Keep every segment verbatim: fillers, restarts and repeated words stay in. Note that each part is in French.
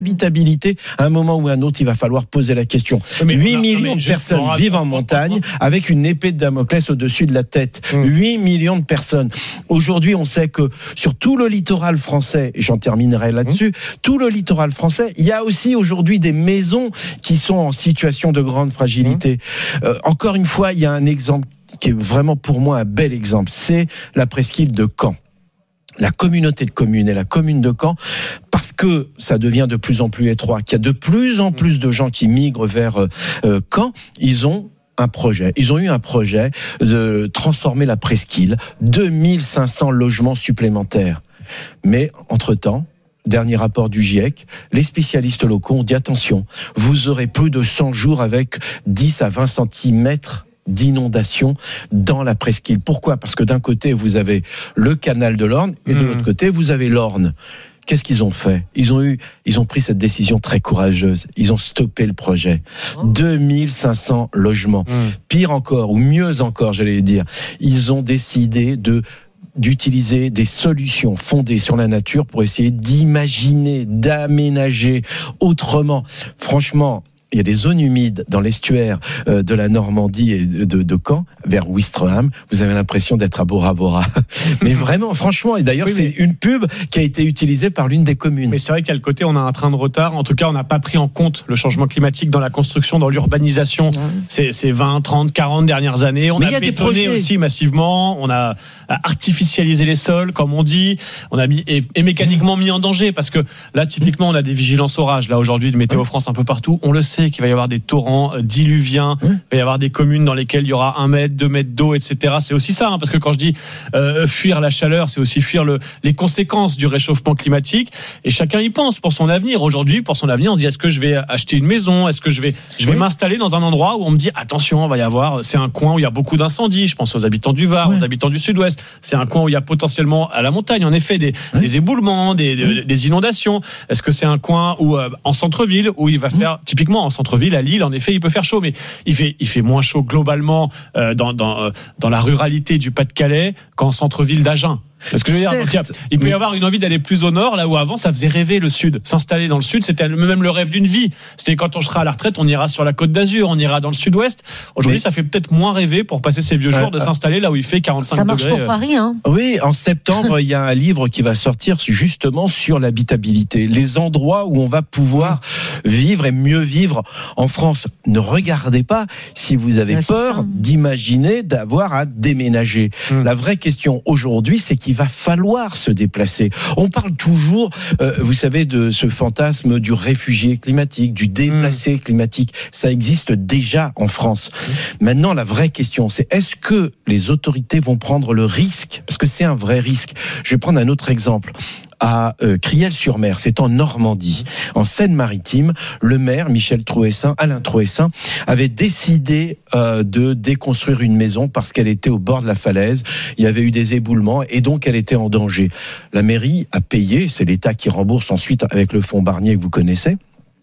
Habitabilité, à un moment ou à un autre, il va falloir poser la question. Mais huit a, millions de personnes vivent en montagne avec une épée de Damoclès au-dessus de la tête. Mmh. huit millions de personnes. Aujourd'hui, on sait que sur tout le littoral français, et j'en terminerai là-dessus, mmh. tout le littoral français, il y a aussi aujourd'hui des maisons qui sont en situation de grande fragilité. Mmh. Euh, encore une fois, il y a un exemple qui est vraiment pour moi un bel exemple. C'est la presqu'île de Caen. La communauté de communes et la commune de Caen, parce que ça devient de plus en plus étroit, qu'il y a de plus en plus de gens qui migrent vers euh, Caen, ils ont un projet. Ils ont eu un projet de transformer la presqu'île, deux mille cinq cents logements supplémentaires. Mais entre-temps, dernier rapport du GIEC, les spécialistes locaux ont dit attention, vous aurez plus de cent jours avec dix à vingt centimètres d'inondation dans la presqu'île. Pourquoi ? Parce que d'un côté, vous avez le canal de l'Orne et de mmh. l'autre côté, vous avez l'Orne. Qu'est-ce qu'ils ont fait ? Ils ont eu, ils ont pris cette décision très courageuse. Ils ont stoppé le projet. Oh. deux mille cinq cents logements. Mmh. Pire encore, ou mieux encore, j'allais dire, ils ont décidé de d'utiliser des solutions fondées sur la nature pour essayer d'imaginer, d'aménager autrement. Franchement, il y a des zones humides dans l'estuaire de la Normandie et de, de Caen, vers Ouistreham. Vous avez l'impression d'être à Bora Bora. Mais vraiment, franchement, et d'ailleurs, oui, c'est une pub qui a été utilisée par l'une des communes. Mais c'est vrai qu'à le côté, on a un train de retard. En tout cas, on n'a pas pris en compte le changement climatique dans la construction, dans l'urbanisation. Ces, ces vingt, trente, quarante dernières années. On Mais a, a bétonné aussi massivement. On a artificialisé les sols, comme on dit. On a mis, et, et mécaniquement mis en danger. Parce que là, typiquement, on a des vigilances orages. Là, aujourd'hui, de Météo France un peu partout. On le sait qu'il va y avoir des torrents diluviens, oui. il va y avoir des communes dans lesquelles il y aura un mètre, deux mètres d'eau, et cetera. C'est aussi ça, hein, parce que quand je dis euh, fuir la chaleur, c'est aussi fuir le, les conséquences du réchauffement climatique. Et chacun y pense pour son avenir. Aujourd'hui, pour son avenir, on se dit est-ce que je vais acheter une maison ? Est-ce que je vais, je vais oui. m'installer dans un endroit où on me dit attention, il va y avoir, c'est un coin où il y a beaucoup d'incendies. Je pense aux habitants du Var, oui. aux habitants du Sud-Ouest. C'est un coin où il y a potentiellement à la montagne, en effet, des, oui. des éboulements, des, des, des inondations. Est-ce que c'est un coin où euh, en centre-ville où il va faire oui. typiquement en centre-ville à Lille, en effet, il peut faire chaud, mais il fait, il fait moins chaud globalement euh, dans, dans, euh, dans la ruralité du Pas-de-Calais qu'en centre-ville d'Agen. Parce que je veux dire, donc, il peut y avoir une envie d'aller plus au nord, là où avant ça faisait rêver le sud. S'installer dans le sud, c'était même le rêve d'une vie. C'était quand on sera à la retraite, on ira sur la Côte d'Azur, on ira dans le sud-ouest. Aujourd'hui, mais... ça fait peut-être moins rêver pour passer ces vieux jours euh, de s'installer là où il fait quarante-cinq degrés. Ça marche pour Paris, hein. Oui, en septembre, il y a un livre qui va sortir justement sur l'habitabilité, les endroits où on va pouvoir mmh. vivre et mieux vivre en France. Ne regardez pas si vous avez ouais, peur d'imaginer d'avoir à déménager. Mmh. La vraie question aujourd'hui, c'est qu'il il va falloir se déplacer. On parle toujours, euh, vous savez, de ce fantasme du réfugié climatique, du déplacé mmh. climatique. Ça existe déjà en France. Mmh. Maintenant, la vraie question, c'est est-ce que les autorités vont prendre le risque ? Parce que c'est un vrai risque. Je vais prendre un autre exemple. À euh, Criel-sur-Mer, c'est en Normandie, en Seine-Maritime, le maire Michel Trouessin, Alain Trouessin, avait décidé euh, de déconstruire une maison parce qu'elle était au bord de la falaise. Il y avait eu des éboulements et donc elle était en danger. La mairie a payé, c'est l'État qui rembourse ensuite avec le fonds Barnier que vous connaissez.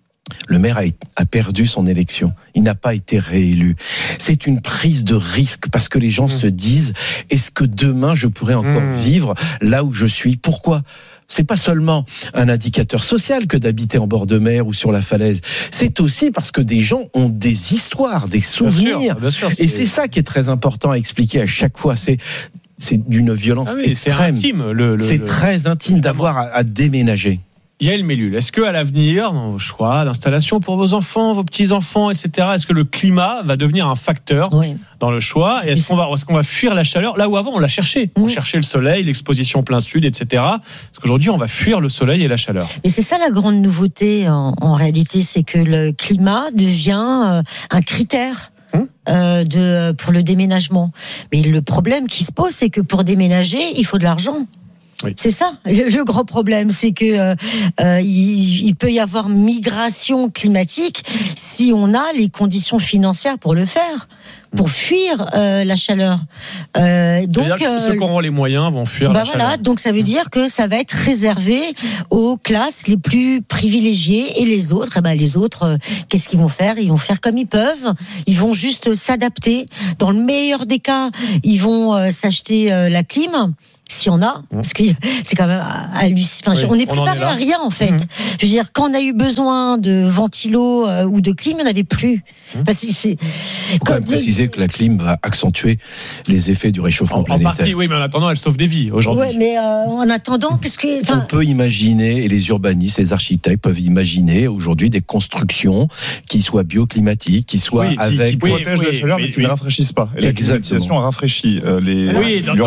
Le maire a, a perdu son élection. Il n'a pas été réélu. C'est une prise de risque parce que les gens mmh. se disent est-ce que demain je pourrais encore mmh. vivre là où je suis ? Pourquoi ? C'est pas seulement un indicateur social que d'habiter en bord de mer ou sur la falaise. C'est aussi parce que des gens ont des histoires, des souvenirs. Bien sûr, bien sûr, c'est... Et c'est ça qui est très important à expliquer à chaque fois. C'est c'est d'une violence ah oui, extrême. C'est intime. Le, le, c'est le... très intime d'avoir à, à déménager. Yael Mellul, est-ce qu'à l'avenir, je crois, l'installation pour vos enfants, vos petits-enfants, et cetera, est-ce que le climat va devenir un facteur oui. dans le choix ? Et est-ce qu'on va, est-ce qu'on va fuir la chaleur ? Là où avant, on l'a cherché. Oui. On cherchait le soleil, l'exposition plein sud, et cetera. Parce qu'aujourd'hui, on va fuir le soleil et la chaleur. Et c'est ça la grande nouveauté, en, en réalité, c'est que le climat devient euh, un critère. Hum. Euh, de, pour le déménagement. Mais le problème qui se pose, c'est que pour déménager, il faut de l'argent. Oui. C'est ça, le, le grand problème, c'est que euh, euh, il, il peut y avoir migration climatique si on a les conditions financières pour le faire, pour fuir euh, la chaleur. Euh, donc euh, ceux qui auront les moyens vont fuir bah la voilà, chaleur. Donc ça veut dire que ça va être réservé aux classes les plus privilégiées et les autres, eh ben les autres, euh, qu'est-ce qu'ils vont faire ? Ils vont faire comme ils peuvent. Ils vont juste s'adapter. Dans le meilleur des cas, ils vont euh, s'acheter euh, la clim. si on a, parce que c'est quand même hallucinant. Enfin, oui, on n'est préparé à rien en fait. Mmh. Je veux dire, quand on a eu besoin de ventilo euh, ou de clim, il n'y en avait plus. Mmh. Enfin, c'est, c'est... Il faut quand même les... préciser que la clim va accentuer les effets du réchauffement en, planétaire. En partie, oui, mais en attendant, elle sauve des vies aujourd'hui. Oui, mais euh, en attendant, qu'est-ce que... On peut imaginer, et les urbanistes, les architectes peuvent imaginer aujourd'hui des constructions qui soient bioclimatiques, qui soient oui, avec... Qui, qui oui, protègent oui, la chaleur, oui, mais qui oui. ne rafraîchissent pas. Et la climatisation rafraîchit euh, les... Oui, le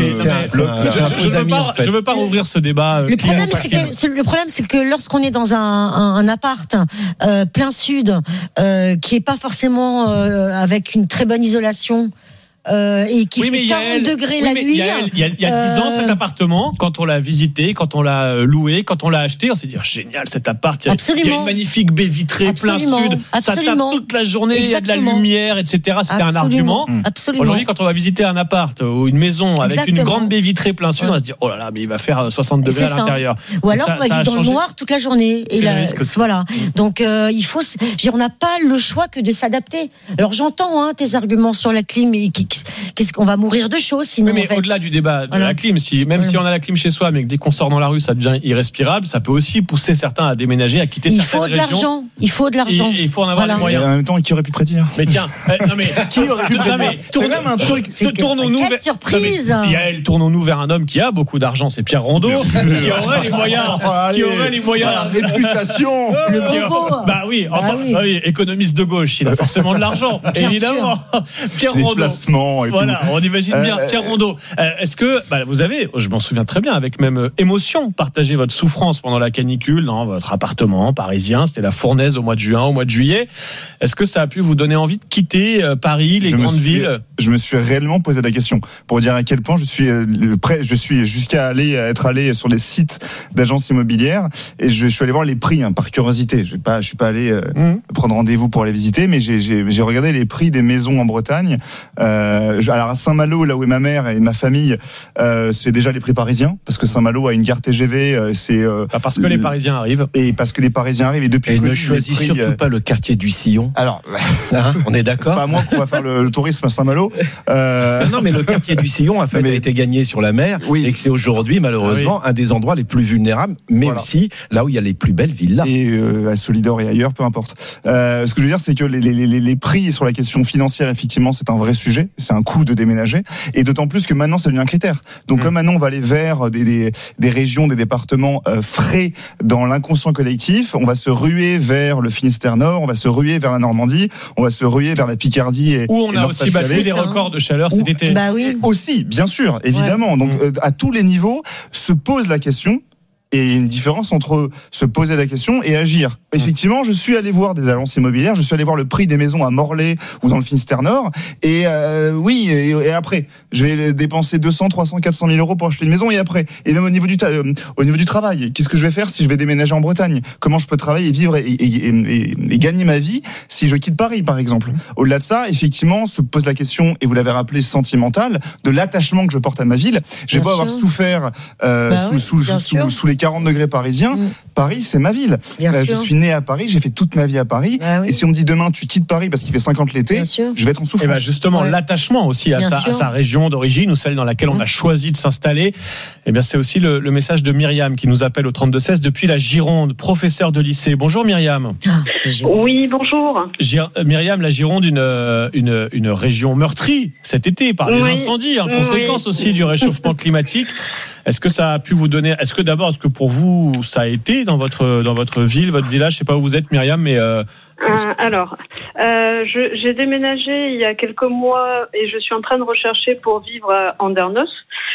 Je ne veux pas rouvrir ce débat. Le problème, c'est que, c'est, le problème, c'est que lorsqu'on est dans un, un, un appart euh, plein sud, euh, qui est pas forcément euh, avec une très bonne isolation, Euh, et qui oui, fait quarante degrés oui, la nuit. Il y a, il y a dix ans, euh... cet appartement, quand on l'a visité, quand on l'a loué, quand on l'a acheté, on s'est dit, oh, génial, cet appart. Il y a, il y a une magnifique baie vitrée, Absolument. plein sud. Absolument. Ça tape toute la journée, Exactement. il y a de la lumière, et cetera. C'était Absolument. un argument. Absolument. Aujourd'hui, quand on va visiter un appart ou une maison avec Exactement. une grande baie vitrée plein sud, ouais. on va se dire, oh là là, mais il va faire soixante degrés à l'intérieur. Ou alors, ça, on va vivre dans le noir toute la journée. Et là, voilà. Donc, euh, il faut, on n'a pas le choix que de s'adapter. Alors, j'entends hein, tes arguments sur la clim et qu'est-ce qu'on va mourir de chaud sinon. Oui, mais en fait. au-delà du débat de voilà. la clim, si, même voilà. si on a la clim chez soi, mais que dès qu'on sort dans la rue, ça devient irrespirable, ça peut aussi pousser certains à déménager, à quitter il certaines régions. Il faut de l'argent. Il faut de l'argent. Et, et il faut en avoir voilà. les moyens. Et en même temps, qui aurait pu prédire ? Mais tiens, euh, non mais qui aurait pu prédire ? C'est même un truc. C'est tournons-nous quelle vers... surprise non, Yael, tournons-nous vers un homme qui a beaucoup d'argent, c'est Pierre Rondeau, qui aurait les moyens, oh, qui aurait les moyens. La réputation. Le bobo. Bah oui, enfin, ah oui. Bah oui, économiste de gauche, il a forcément de l'argent, évidemment. Pierre Rondeau. Voilà, on imagine bien. Pierre Rondeau, euh, est-ce que bah, vous avez, je m'en souviens très bien, avec même euh, émotion, partagé votre souffrance pendant la canicule dans votre appartement parisien, c'était la fournaise au mois de juin, au mois de juillet. Est-ce que ça a pu vous donner envie de quitter euh, Paris, les je grandes suis, villes ? Je me suis réellement posé la question pour dire à quel point je suis euh, prêt, je suis jusqu'à aller être allé sur les sites d'agences immobilières et je, je suis allé voir les prix hein, par curiosité. Je vais pas, je suis pas allé euh, mmh. prendre rendez-vous pour aller visiter, mais j'ai, j'ai, j'ai regardé les prix des maisons en Bretagne. Euh, alors à Saint-Malo, là où est ma mère et ma famille, euh, c'est déjà les prix parisiens, parce que Saint-Malo a une gare T G V, euh, c'est... Euh, ah, parce que les Parisiens arrivent. Et parce que les Parisiens arrivent, et depuis... Et ne choisis prix, surtout euh... pas le quartier du Sillon. Alors, hein, on est d'accord. C'est pas à moi qu'on va faire le, le tourisme à Saint-Malo. Euh... Non, mais le quartier du Sillon a, fait, mais... a été gagné sur la mer, oui. et que c'est aujourd'hui, malheureusement, ah, oui. un des endroits les plus vulnérables, mais voilà. aussi là où il y a les plus belles villas. Et euh, à Solidor et ailleurs, peu importe. Euh, ce que je veux dire, c'est que les, les, les, les prix sur la question financière, effectivement, c'est un vrai sujet, c'est un coût de déménager, et d'autant plus que maintenant, ça devient un critère. Donc, mmh. comme maintenant, on va aller vers des, des, des régions, des départements euh, frais dans l'inconscient collectif, on va se ruer vers le Finistère Nord, on va se ruer vers la Normandie, on va se ruer vers la Picardie. Et, où on et a aussi battu des records de chaleur cet été. Bah oui. Aussi, bien sûr, évidemment. Ouais. Donc, mmh. euh, à tous les niveaux, se pose la question. Et il y a une différence entre se poser la question et agir. Effectivement, je suis allé voir des agences immobilières, je suis allé voir le prix des maisons à Morlaix ou dans le Finistère Nord. Et euh, oui, et, et après, je vais dépenser deux cents, trois cents, quatre cent mille euros pour acheter une maison. Et après, et même au niveau du ta- euh, au niveau du travail, qu'est-ce que je vais faire si je vais déménager en Bretagne ? Comment je peux travailler et vivre et, et, et, et, et gagner ma vie si je quitte Paris, par exemple ? Au-delà de ça, effectivement, se pose la question, et vous l'avez rappelé, sentimentale, de l'attachement que je porte à ma ville. J'ai beau avoir souffert euh, bah sous, oui, sous, sous, sous les quarante degrés parisiens, mmh. Paris c'est ma ville. Euh, je suis né à Paris, j'ai fait toute ma vie à Paris. Bah oui. Et si on me dit demain tu quittes Paris parce qu'il fait cinquante l'été, je vais être en souffrance. Et bah justement, ouais. l'attachement aussi à sa, à sa région d'origine ou celle dans laquelle mmh. on a choisi de s'installer, et bien c'est aussi le, le message de Myriam qui nous appelle au trente-deux seize depuis la Gironde, professeure de lycée. Bonjour Myriam. Ah, oui, bonjour. Gir- Myriam, la Gironde, une, une, une région meurtrie cet été par les oui. incendies, en oui. conséquence aussi du réchauffement climatique. Est-ce que ça a pu vous donner, est-ce que d'abord, est-ce que pour vous, ça a été dans votre, dans votre ville, votre village, je sais pas où vous êtes, Myriam, mais... Euh, euh, alors, euh, je, j'ai déménagé il y a quelques mois et je suis en train de rechercher pour vivre à Andernos.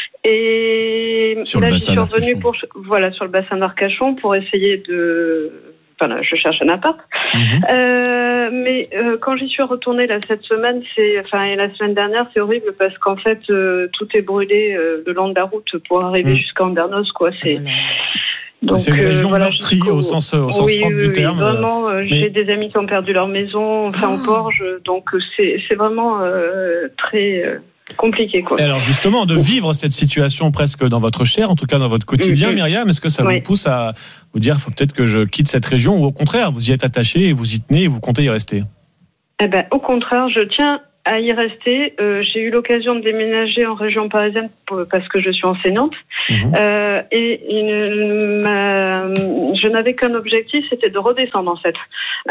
Et sur là, le j'y suis revenue pour, voilà, sur le bassin d'Arcachon pour essayer de... Enfin, je cherche un appart. Mmh. Euh, mais euh, quand j'y suis retournée là cette semaine, c'est, enfin, et la semaine dernière, c'est horrible parce qu'en fait, euh, tout est brûlé euh, le long de la route pour arriver mmh. jusqu'à Andernos, quoi. C'est. Donc, c'est une région euh, voilà, meurtrie au sens, au sens oui, propre oui, du terme. Oui, vraiment, euh, mais... j'ai des amis qui ont perdu leur maison, enfin, oh. au Porge, donc c'est, c'est vraiment euh, très. Euh, compliqué, quoi. Et alors justement, de vivre cette situation presque dans votre chair, en tout cas dans votre quotidien, mmh. Myriam, est-ce que ça oui. vous pousse à vous dire, il faut peut-être que je quitte cette région, ou au contraire, vous y êtes attaché et vous y tenez et vous comptez y rester ? Eh ben, au contraire, je tiens à y rester. Euh, j'ai eu l'occasion de déménager en région parisienne pour, parce que je suis enseignante. Mmh. Euh, et une, ma, je n'avais qu'un objectif, c'était de redescendre en fait.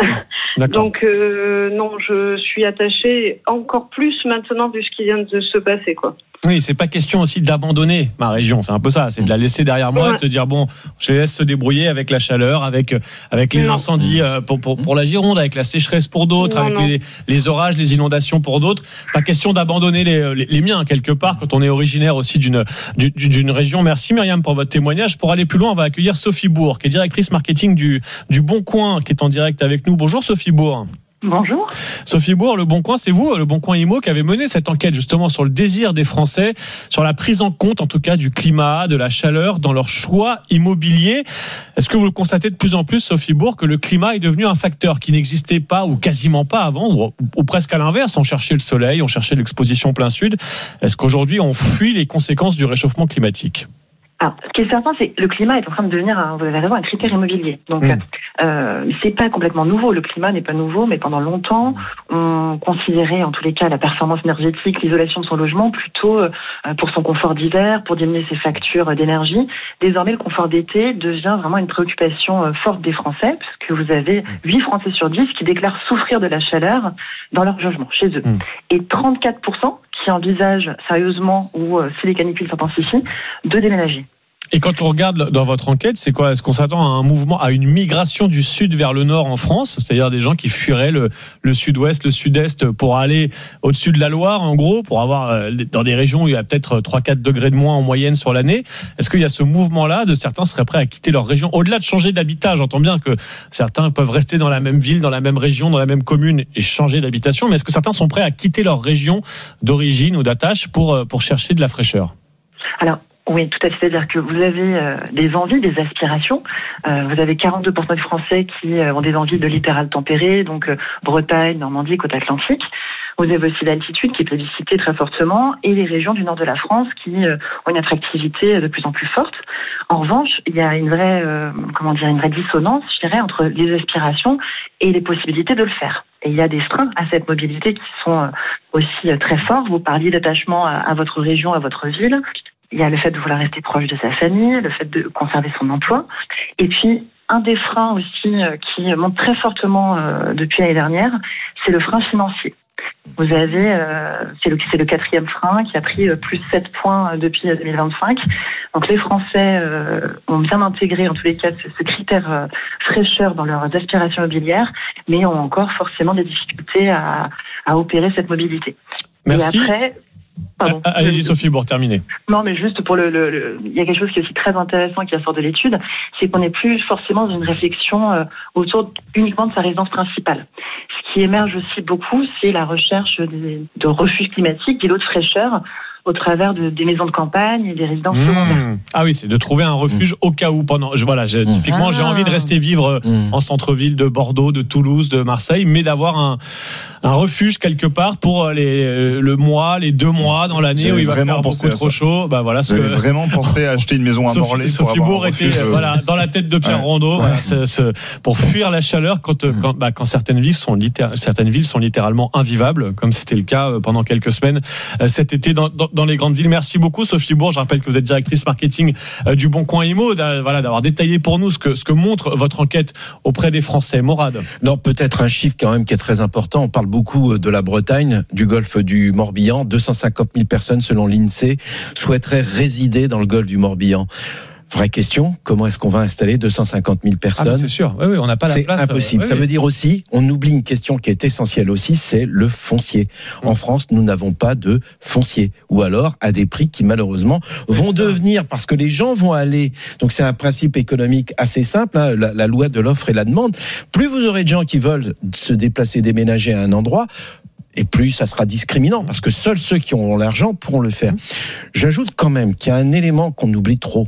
Donc euh, non, je suis attachée encore plus maintenant vu ce qui vient de se passer, quoi. Oui, c'est pas question aussi d'abandonner ma région, c'est un peu ça, c'est de la laisser derrière moi, ouais. de se dire bon, je les laisse se débrouiller avec la chaleur, avec avec les non. incendies pour, pour pour la Gironde, avec la sécheresse pour d'autres, non, avec non. les les orages, les inondations pour d'autres. Pas question d'abandonner les, les les miens quelque part quand on est originaire aussi d'une d'une région. Merci Myriam pour votre témoignage. Pour aller plus loin, on va accueillir Sophie Bourg, qui est directrice marketing du du Bon Coin, qui est en direct avec nous. Bonjour Sophie Bourg. Bonjour. Sophie Bourg, Le Bon Coin, c'est vous, Le Bon Coin Immo, qui avez mené cette enquête justement sur le désir des Français, sur la prise en compte en tout cas du climat, de la chaleur dans leur choix immobilier. Est-ce que vous le constatez de plus en plus, Sophie Bourg, que le climat est devenu un facteur qui n'existait pas ou quasiment pas avant, ou, ou presque à l'inverse, on cherchait le soleil, on cherchait l'exposition plein sud. Est-ce qu'aujourd'hui on fuit les conséquences du réchauffement climatique ? Alors, ce qui est certain, c'est que le climat est en train de devenir, un, vous avez raison, un critère immobilier. Donc, mmh. euh, c'est pas complètement nouveau. Le climat n'est pas nouveau, mais pendant longtemps, on considérait, en tous les cas, la performance énergétique, l'isolation de son logement, plutôt euh, pour son confort d'hiver, pour diminuer ses factures d'énergie. Désormais, le confort d'été devient vraiment une préoccupation euh, forte des Français, parce que vous avez huit Français sur dix qui déclarent souffrir de la chaleur dans leur logement, chez eux. Mmh. Et trente-quatre pour cent qui envisagent sérieusement, ou euh, si les canicules s'intensifient, de déménager. Et quand on regarde dans votre enquête, c'est quoi ? Est-ce qu'on s'attend à un mouvement, à une migration du sud vers le nord en France ? C'est-à-dire des gens qui fuiraient le, le sud-ouest, le sud-est pour aller au-dessus de la Loire, en gros, pour avoir euh, dans des régions où il y a peut-être trois à quatre degrés de moins en moyenne sur l'année. Est-ce qu'il y a ce mouvement-là de certains seraient prêts à quitter leur région ? Au-delà de changer d'habitat, j'entends bien que certains peuvent rester dans la même ville, dans la même région, dans la même commune et changer d'habitation, mais est-ce que certains sont prêts à quitter leur région d'origine ou d'attache pour, pour chercher de la fraîcheur ? Alors, oui, tout à fait. C'est-à-dire que vous avez euh, des envies, des aspirations. Euh, vous avez quarante-deux pour cent de Français qui euh, ont des envies de littoral tempéré, donc euh, Bretagne, Normandie, côte atlantique. Vous avez aussi l'altitude qui est plébiscitée très fortement et les régions du nord de la France qui euh, ont une attractivité de plus en plus forte. En revanche, il y a une vraie, euh, comment dire, une vraie dissonance, je dirais, entre les aspirations et les possibilités de le faire. Et il y a des freins à cette mobilité qui sont euh, aussi euh, très forts. Vous parliez d'attachement à, à votre région, à votre ville. Il y a le fait de vouloir rester proche de sa famille, le fait de conserver son emploi. Et puis, un des freins aussi qui monte très fortement euh, depuis l'année dernière, c'est le frein financier. Vous avez, euh, c'est, le, c'est le quatrième frein qui a pris euh, plus sept points depuis deux mille vingt-cinq. Donc les Français euh, ont bien intégré, en tous les cas, ce, ce critère euh, fraîcheur dans leurs aspirations immobilières, mais ont encore forcément des difficultés à, à opérer cette mobilité. Merci. Et après... Pardon. Allez-y Sophie, pour terminer. Non, mais juste pour le, le, le, il y a quelque chose qui est aussi très intéressant qui ressort de l'étude, c'est qu'on n'est plus forcément dans une réflexion euh, autour uniquement de sa résidence principale. Ce qui émerge aussi beaucoup, c'est la recherche de, de refuges climatiques, d'îlots de fraîcheur, au travers de, des maisons de campagne et des résidences mmh. secondaires. Ah oui, c'est de trouver un refuge mmh. au cas où pendant. Je, voilà, j'ai, typiquement, ah. j'ai envie de rester vivre mmh. en centre-ville de Bordeaux, de Toulouse, de Marseille, mais d'avoir un, un refuge quelque part pour les, le mois, les deux mois dans l'année où il va faire beaucoup trop chaud. Bah voilà. J'avais que... vraiment pensé à acheter une maison à Morlaix. Sophie Bourg était euh... voilà dans la tête de Pierre ouais. Rondeau, ouais. voilà, c'est, c'est, pour fuir la chaleur quand mmh. quand, bah, quand certaines villes sont littér- certaines villes sont littéralement invivables, comme c'était le cas pendant quelques semaines cet été dans, dans dans les grandes villes. Merci beaucoup Sophie Bourg. Je rappelle que vous êtes directrice marketing du Bon Coin Immo. Voilà, d'avoir détaillé pour nous ce que, ce que montre votre enquête auprès des Français. Morad. Non, peut-être un chiffre quand même qui est très important. On parle beaucoup de la Bretagne, du golfe du Morbihan. deux cent cinquante mille personnes, selon l'INSEE, souhaiteraient résider dans le golfe du Morbihan. Vraie question, comment est-ce qu'on va installer deux cent cinquante mille personnes ? Ah, c'est sûr, oui, oui, on n'a pas la c'est place. C'est impossible. Oui, Ça oui. veut dire aussi, on oublie une question qui est essentielle aussi, c'est le foncier. En France, nous n'avons pas de foncier. Ou alors, à des prix qui, malheureusement, vont devenir, parce que les gens vont aller, donc c'est un principe économique assez simple, hein, la, la loi de l'offre et la demande. Plus vous aurez de gens qui veulent se déplacer, déménager à un endroit, et plus ça sera discriminant, parce que seuls ceux qui ont l'argent pourront le faire. J'ajoute quand même qu'il y a un élément qu'on oublie trop,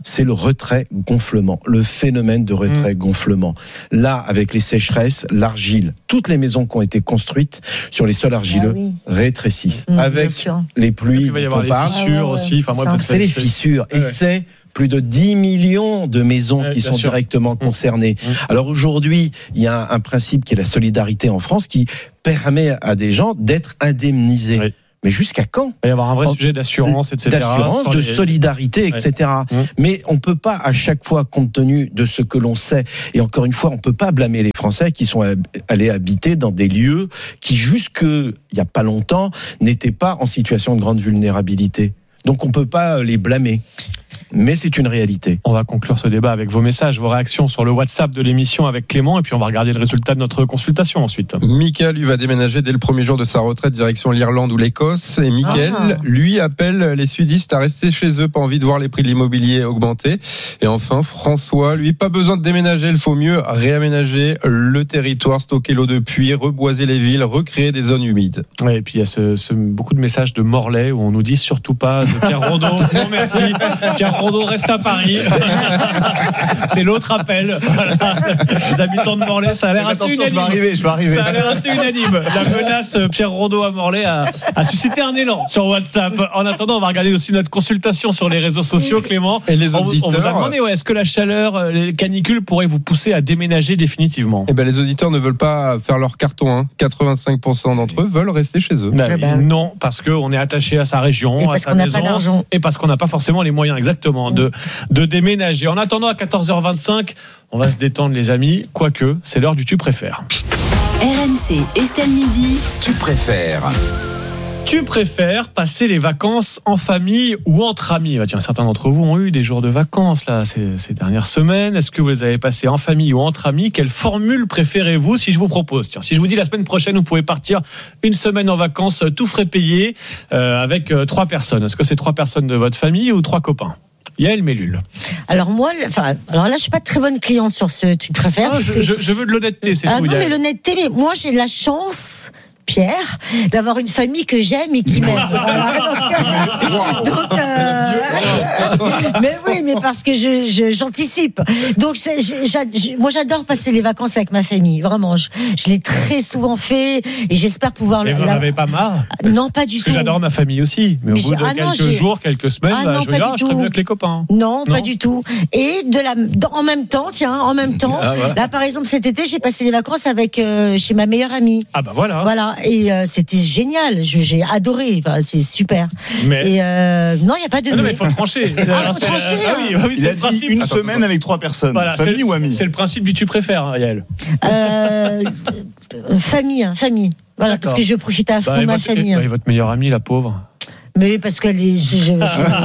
c'est le retrait-gonflement, le phénomène de retrait-gonflement. Là, avec les sécheresses, l'argile, toutes les maisons qui ont été construites sur les sols argileux ah oui. rétrécissent. Mmh, avec les pluies, il va y avoir les parle, fissures ah ouais, aussi. Enfin, moi, c'est les fissures. Et ouais. c'est plus de dix millions de maisons ouais, qui sont sûr. directement concernées. Mmh. Alors aujourd'hui, il y a un, un principe qui est la solidarité en France qui permet à des gens d'être indemnisés. Oui. Mais jusqu'à quand ? Il va y avoir un vrai sujet d'assurance, et cetera. D'assurance, de les... solidarité, et cetera. Ouais. Mmh. Mais on ne peut pas, à chaque fois, compte tenu de ce que l'on sait, et encore une fois, on ne peut pas blâmer les Français qui sont allés habiter dans des lieux qui, jusque il n'y a pas longtemps, n'étaient pas en situation de grande vulnérabilité. Donc on ne peut pas les blâmer. Mais c'est une réalité. On va conclure ce débat avec vos messages, vos réactions sur le WhatsApp de l'émission avec Clément, et puis on va regarder le résultat de notre consultation ensuite. Mickaël, lui, va déménager dès le premier jour de sa retraite direction l'Irlande ou l'Écosse. Et Mickaël, ah. lui, appelle les sudistes à rester chez eux, pas envie de voir les prix de l'immobilier augmenter. Et enfin, François, lui, pas besoin de déménager, il faut mieux réaménager le territoire, stocker l'eau de pluie, reboiser les villes, recréer des zones humides. Ouais, et puis il y a ce, ce, beaucoup de messages de Morlaix où on nous dit surtout pas de Pierre Rondeau. Non merci, Pierre Rondeau reste à Paris. C'est l'autre appel. Voilà. Les habitants de Morlaix, ça a l'air assez unanime. Je vais arriver, je vais arriver. Ça a l'air assez unanime. La menace Pierre Rondeau à Morlaix a, a suscité un élan sur WhatsApp. En attendant, on va regarder aussi notre consultation sur les réseaux sociaux, Clément. Et les on, auditeurs, on vous a demandé, ouais, est-ce que la chaleur, les canicules pourraient vous pousser à déménager définitivement ? Eh ben, les auditeurs ne veulent pas faire leur carton. Hein. quatre-vingt-cinq pour cent d'entre eux veulent rester chez eux. Ben, eh ben, non, parce qu'on est attaché à sa région, et à sa maison, et parce qu'on n'a pas forcément les moyens, exactement, de, de déménager. En attendant, à quatorze heures vingt-cinq, on va se détendre, les amis. Quoique, c'est l'heure du tu préfères. R M C, Estelle Midi. Tu préfères. Tu préfères passer les vacances en famille ou entre amis ? Bah tiens, certains d'entre vous ont eu des jours de vacances là ces, ces dernières semaines. Est-ce que vous les avez passés en famille ou entre amis ? Quelle formule préférez-vous ? Si je vous propose, tiens, si je vous dis la semaine prochaine, vous pouvez partir une semaine en vacances, tout frais payé, euh, avec euh, trois personnes. Est-ce que c'est trois personnes de votre famille ou trois copains ? Yael Mellul. Alors moi, enfin, alors là, je suis pas très bonne cliente sur ce tu préfères. Ah, je, je, je veux de l'honnêteté, c'est ah, tout. Non, mais l'honnêteté, mais moi j'ai la chance, Pierre, d'avoir une famille que j'aime et qui m'aime. Voilà, donc, donc euh, mais oui, mais parce que je, je j'anticipe. Donc c'est, je, moi j'adore passer les vacances avec ma famille. Vraiment, je, je l'ai très souvent fait et j'espère pouvoir. Mais vous n'en avez pas marre ? Non, pas du parce tout. Que j'adore ma famille aussi, mais, mais au bout de ah quelques non, jours, quelques semaines, ah bah, non, je vais dire, ah, je serais mieux avec les copains. Non, non, pas du tout. Et de la, en même temps, tiens, en même temps, ah, voilà. Là par exemple cet été, j'ai passé les vacances avec euh, chez ma meilleure amie. Ah bah voilà. Voilà. Et euh, c'était génial, je, j'ai adoré, enfin, c'est super. Mais et euh, non, il n'y a pas de. Ah non, mais il faut trancher. Ah, faut trancher. Ah oui, oui, il c'est a le dit principe. une Attends, semaine avec trois personnes, voilà, famille ou amis. C'est le principe du tu préfères, hein, Yael. Euh, famille, hein, famille. Voilà, D'accord. Parce que je profite à fond bah, de ma votre, famille. Et, et votre meilleure amie, la pauvre. Mais parce qu'elle est, je, je,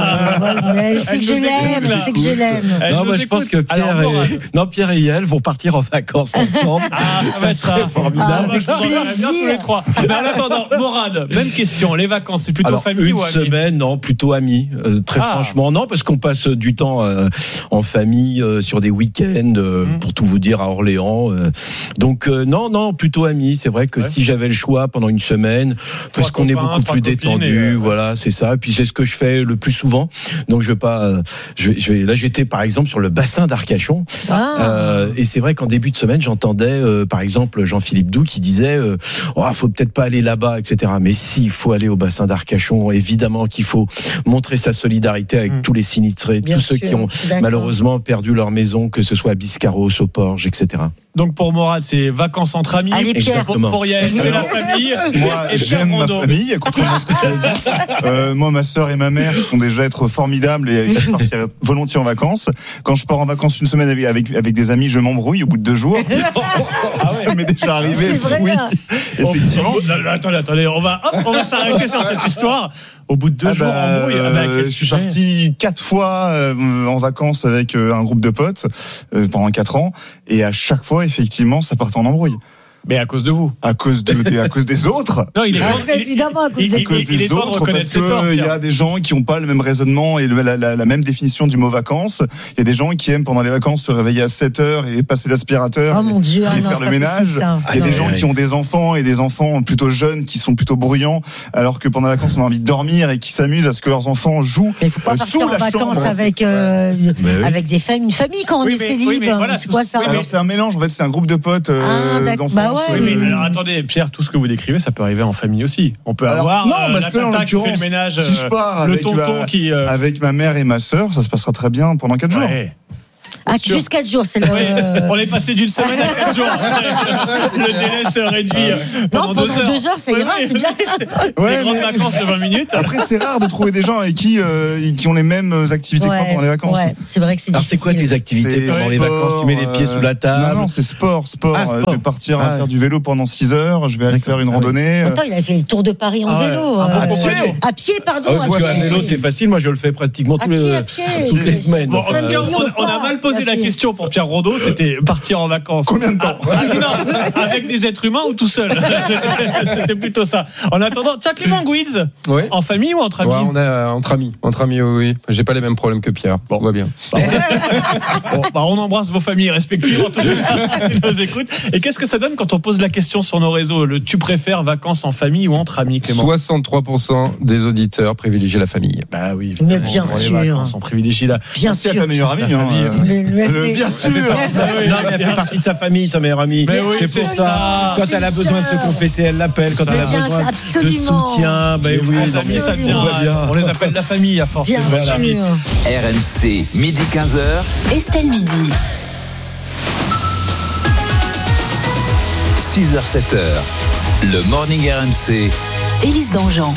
je, mais elle sait que je l'aime, elle sait que je l'aime. Non, moi je pense que Pierre Alors, et, non, Pierre et Yael vont partir en vacances ensemble. Ah, ça serait formidable. Ah, moi, je vous en bien tous les trois. Mais en attendant, Morad, même question. Les vacances, c'est plutôt Alors, famille une ou amis ? Semaine, non, plutôt amis. Euh, très ah. franchement, non, parce qu'on passe du temps euh, en famille euh, sur des week-ends, euh, mmh. pour tout vous dire, à Orléans. Euh, donc euh, non, non, plutôt amis. C'est vrai que ouais. si j'avais le choix pendant une semaine, parce qu'on est beaucoup plus détendu, voilà. C'est ça. Et puis c'est ce que je fais le plus souvent. Donc je vais pas. Euh, je vais, je vais. Là j'étais par exemple sur le bassin d'Arcachon. Ah. Euh, et c'est vrai qu'en début de semaine j'entendais euh, par exemple Jean-Philippe Doux qui disait euh, oh faut peut-être pas aller là-bas, et cetera. Mais si, il faut aller au bassin d'Arcachon. Évidemment qu'il faut montrer sa solidarité avec mmh. tous les sinistrés, Bien tous sûr, ceux qui ont malheureusement perdu leur maison, que ce soit à Biscarrosse, au Porge, et cetera. Donc pour Morad, c'est vacances entre amis. Allez, Pierre. Pour, pour Yael, c'est la famille. Moi, et j'aime ma famille, contrairement à ce que tu as dit. Euh, moi, ma sœur et ma mère sont déjà être formidables et je partirais volontiers en vacances. Quand je pars en vacances une semaine avec, avec, avec des amis, je m'embrouille au bout de deux jours. Ah ouais. Ça m'est déjà arrivé. C'est vrai, oui, effectivement. Oh, attendez, attendez, on va, hop, on va s'arrêter sur cette histoire. Au bout de deux ah jours, bah, embrouille. Ah bah, quel je suis parti quatre fois euh, en vacances avec euh, un groupe de potes euh, pendant quatre ans, et à chaque fois, effectivement, ça partait en embrouille. Mais à cause de vous. À cause de, des, à cause des autres. Non, il est Ah, il, évidemment, à cause il, des il, il, il est temps de reconnaître ses torts. Il y a des gens qui n'ont pas le même raisonnement et le, la, la, la même définition du mot vacances. Il y a des gens qui aiment pendant les vacances se réveiller à sept heures et passer l'aspirateur oh mon Dieu, et, ah et non, faire le ménage. Il y a Ah des non, gens ouais. qui ont des enfants et des enfants plutôt jeunes qui sont plutôt bruyants, alors que pendant les vacances on a envie de dormir et qui s'amusent à ce que leurs enfants jouent. Il ne faut pas euh, partir sous en la vacances chambre. avec, euh, oui. avec des familles, une famille quand on Oui, est mais- célib. oui, mais voilà, c'est quoi tout- ça oui, Alors c'est un mélange, en fait, c'est un groupe de potes euh, Ah, d'accord. d'enfants. Bah ouais. Oui, mais alors attendez, Pierre, tout ce que vous décrivez, ça peut arriver en famille aussi. On peut Alors, avoir non, euh, parce la que là, en tata qui fait le l'occurrence, ménage, si je pars le avec tonton la- qui. euh, Avec ma mère et ma sœur, ça se passera très bien pendant quatre jours. ouais. Ah, juste quatre jours, c'est le. Oui, on est passé d'une semaine à quatre jours. Le délai se réduit pendant, Non, pendant deux heures. deux heures, ça ira, Oui, c'est bien. Ouais, Des grandes mais- vacances de vingt minutes. Après, c'est rare de trouver des gens avec qui, euh, qui ont les mêmes activités que moi pendant les vacances. ouais, c'est vrai que c'est Alors c'est difficile. quoi tes activités C'est pendant les sport, vacances? Tu mets les pieds sous la euh, table? Non, non, c'est sport, sport. Ah, sport. Euh, Je vais partir Ah, à faire du vélo pendant six heures. Je vais aller D'accord. faire une Ah, randonnée. Attends, il a fait le tour de Paris en Ah ouais. vélo. Un bon euh, compagnon. à pied, pardon. Ah ouais, à parce qu'à pied. vélo, c'est facile. Moi, je le fais pratiquement À tous pied, les, à pied. toutes les semaines. Bon, en Enfin, tout cas, on, on a mal posé la question pour Pierre Rondeau. C'était partir en vacances. Combien de temps Ah, ah, non, avec des êtres humains ou tout seul. C'était plutôt ça. En attendant, tiens, Clément Gouiz, Oui. en famille ou entre amis? Ouais, on est euh, entre amis. Entre amis, oui, oui. J'ai pas les mêmes problèmes que Pierre. Bon, on va bien. Bon, bah, on embrasse vos familles respectives en tout cas qui nous écoutent. Et qu'est-ce que ça donne quand on pose la question sur nos réseaux? Le tu préfères vacances en famille ou entre amis, Clément? soixante-trois pour cent des auditeurs privilégient la famille. Bah oui, Mais évidemment, bien pour les sûr. vacances, on privilégie la. Bien Merci à sûr. ta meilleure amie. La hein, famille. euh, Le- le- le- le- bien sûr. Elle fait partie de sa- Ah oui, non, mais elle bien fait partie de sa famille, sa meilleure amie. Mais oui, c'est c'est pour ça. ça. Quand elle a C'est besoin de ça. se confesser, elle l'appelle. Quand Mais elle a bien, besoin de absolument. soutien, ben oui. Les non, amis, mais ça devient. on voit bien. On les appelle la famille à force. Bien de voir sûr. l'ami. R M C, midi quinze heures. Estelle Midi. six heures sept heures. Le Morning R M C. Élise Dangean.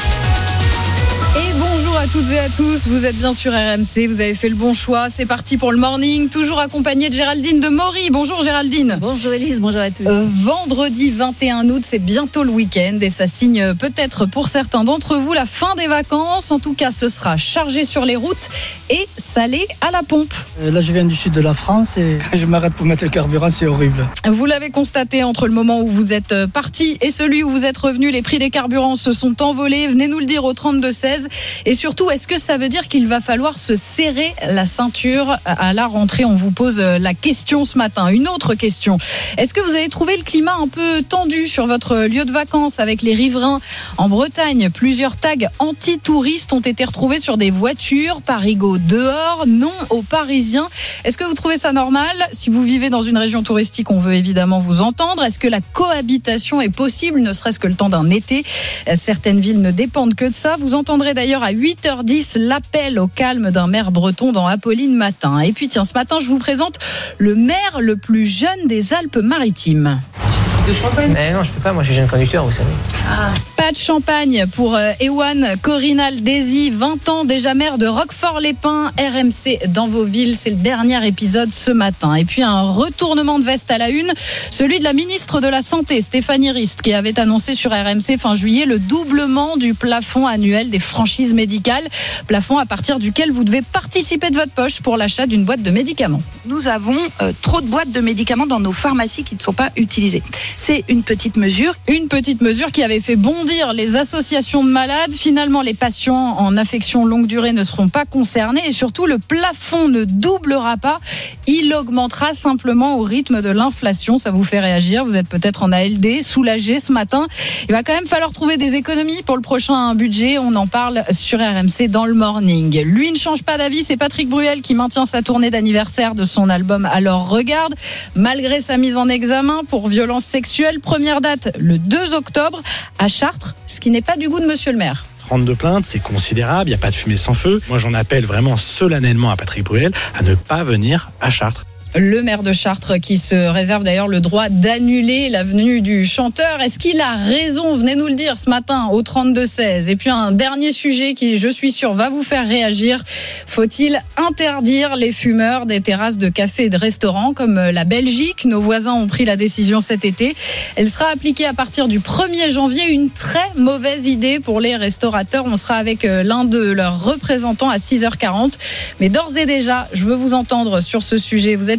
Et bonjour à toutes et à tous, vous êtes bien sur R M C, vous avez fait le bon choix, c'est parti pour le morning, toujours accompagné de Géraldine de Maury. Bonjour Géraldine. Bonjour Élise, bonjour à tous. Euh, vendredi vingt et un août, c'est bientôt le week-end et ça signe peut-être pour certains d'entre vous la fin des vacances. En tout cas, ce sera chargé sur les routes et salé à la pompe. Là, je viens du sud de la France et je m'arrête pour mettre le carburant, c'est horrible. Vous l'avez constaté, entre le moment où vous êtes parti et celui où vous êtes revenu, les prix des carburants se sont envolés. Venez nous le dire au trente-deux seize. Et surtout, est-ce que ça veut dire qu'il va falloir se serrer la ceinture à la rentrée? On vous pose la question ce matin. Une autre question. Est-ce que vous avez trouvé le climat un peu tendu sur votre lieu de vacances avec les riverains en Bretagne? Plusieurs tags anti-touristes ont été retrouvés sur des voitures. Parigo dehors, non aux Parisiens. Est-ce que vous trouvez ça normal? Si vous vivez dans une région touristique, on veut évidemment vous entendre. Est-ce que la cohabitation est possible, ne serait-ce que le temps d'un été? Certaines villes ne dépendent que de ça. Vous entendrez d'ailleurs à huit heures dix l'appel au calme d'un maire breton dans Apolline Matin. Et puis tiens, ce matin, je vous présente le maire le plus jeune des Alpes-Maritimes. De champagne? Mais non, je peux pas, moi je suis jeune conducteur, vous savez. Ah. Pas de champagne pour euh, Ewan Corinal Desi, vingt ans, déjà maire de Roquefort-les-Pins. R M C dans vos villes, c'est le dernier épisode ce matin. Et puis un retournement de veste à la une, celui de la ministre de la Santé, Stéphanie Rist, qui avait annoncé sur R M C fin juillet le doublement du plafond annuel des franchises médicales, plafond à partir duquel vous devez participer de votre poche pour l'achat d'une boîte de médicaments. Nous avons euh, trop de boîtes de médicaments dans nos pharmacies qui ne sont pas utilisées. C'est une petite mesure. Une petite mesure qui avait fait bondir les associations de malades. Finalement, les patients en affection longue durée ne seront pas concernés et surtout, le plafond ne doublera pas. Il augmentera simplement au rythme de l'inflation. Ça vous fait réagir. Vous êtes peut-être en A L D, soulagé ce matin. Il va quand même falloir trouver des économies pour le prochain budget. On en parle sur R M C dans le morning. Lui ne change pas d'avis. C'est Patrick Bruel qui maintient sa tournée d'anniversaire de son album Alors Regarde. Malgré sa mise en examen pour violence sexuelle, première date le deux octobre à Chartres, ce qui n'est pas du goût de monsieur le maire. trente-deux plaintes, c'est considérable, il n'y a pas de fumée sans feu. Moi, j'en appelle vraiment solennellement à Patrick Bruel à ne pas venir à Chartres. Le maire de Chartres qui se réserve d'ailleurs le droit d'annuler la venue du chanteur. Est-ce qu'il a raison? Venez nous le dire ce matin au trente-deux seize. Et puis un dernier sujet qui, je suis sûr, va vous faire réagir. Faut-il interdire les fumeurs des terrasses de cafés et de restaurants comme la Belgique? Nos voisins ont pris la décision cet été. Elle sera appliquée à partir du premier janvier. Une très mauvaise idée pour les restaurateurs. On sera avec l'un de leurs représentants à six heures quarante. Mais d'ores et déjà, je veux vous entendre sur ce sujet. Vous êtes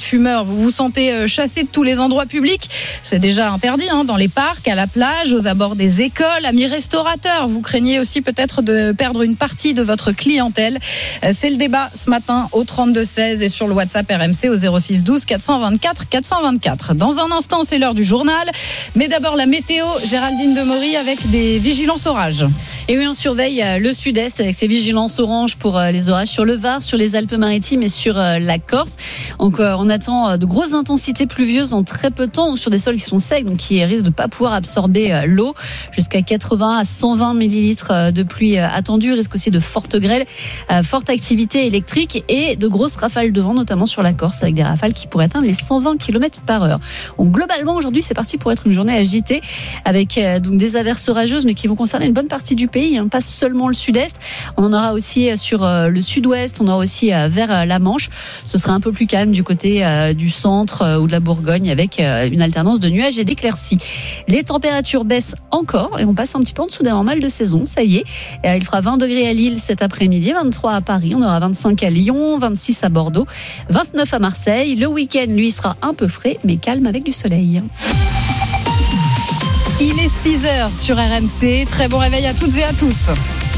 fumeur, vous vous sentez chassé de tous les endroits publics. C'est déjà interdit hein, dans les parcs, à la plage, aux abords des écoles. Amis restaurateurs, vous craignez aussi peut-être de perdre une partie de votre clientèle. C'est le débat ce matin au trente-deux seize et sur le WhatsApp R M C au zéro six douze quatre cent vingt-quatre quatre cent vingt-quatre. Dans un instant, c'est l'heure du journal. Mais d'abord, la météo, Géraldine Demory avec des vigilances orages. Et oui, on surveille le sud-est avec ces vigilances oranges pour les orages sur le Var, sur les Alpes-Maritimes et sur la Corse. Donc, on attend de grosses intensités pluvieuses en très peu de temps ou sur des sols qui sont secs, donc qui risquent de ne pas pouvoir absorber l'eau. Jusqu'à quatre-vingts à cent vingt millilitres de pluie attendue. Risque aussi de fortes grêles, forte activité électrique et de grosses rafales de vent, notamment sur la Corse, avec des rafales qui pourraient atteindre les cent vingt kilomètres par heure. Donc, globalement, aujourd'hui, c'est parti pour être une journée agitée avec donc des averses orageuses, mais qui vont concerner une bonne partie du pays, hein, pas seulement le sud-est. On en aura aussi sur le sud-ouest, on aura aussi vers la Manche. Ce sera un peu plus calme du côté du centre ou de la Bourgogne, avec une alternance de nuages et d'éclaircies. Les températures baissent encore et on passe un petit peu en dessous d'un normal de saison. Ça y est, il fera vingt degrés à Lille cet après-midi, vingt-trois à Paris, on aura vingt-cinq à Lyon, vingt-six à Bordeaux, vingt-neuf à Marseille. Le week-end, lui, sera un peu frais, mais calme avec du soleil. Il est six heures sur R M C. Très bon réveil à toutes et à tous.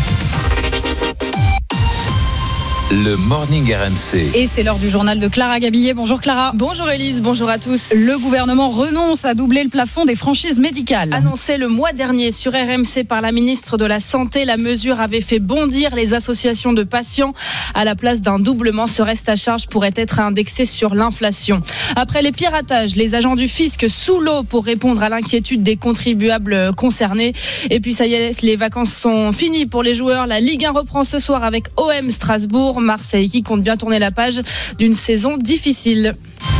Le Morning R M C. Et c'est l'heure du journal de Clara Gabillet. Bonjour Clara. Bonjour Élise, bonjour à tous. Le gouvernement renonce à doubler le plafond des franchises médicales. Annoncé le mois dernier sur R M C par la ministre de la Santé, la mesure avait fait bondir les associations de patients. À la place d'un doublement, ce reste à charge pourrait être indexé sur l'inflation. Après les piratages, les agents du fisc sous l'eau pour répondre à l'inquiétude des contribuables concernés. Et puis ça y est, les vacances sont finies pour les joueurs. La Ligue un reprend ce soir avec O M Strasbourg. Marseille qui compte bien tourner la page d'une saison difficile.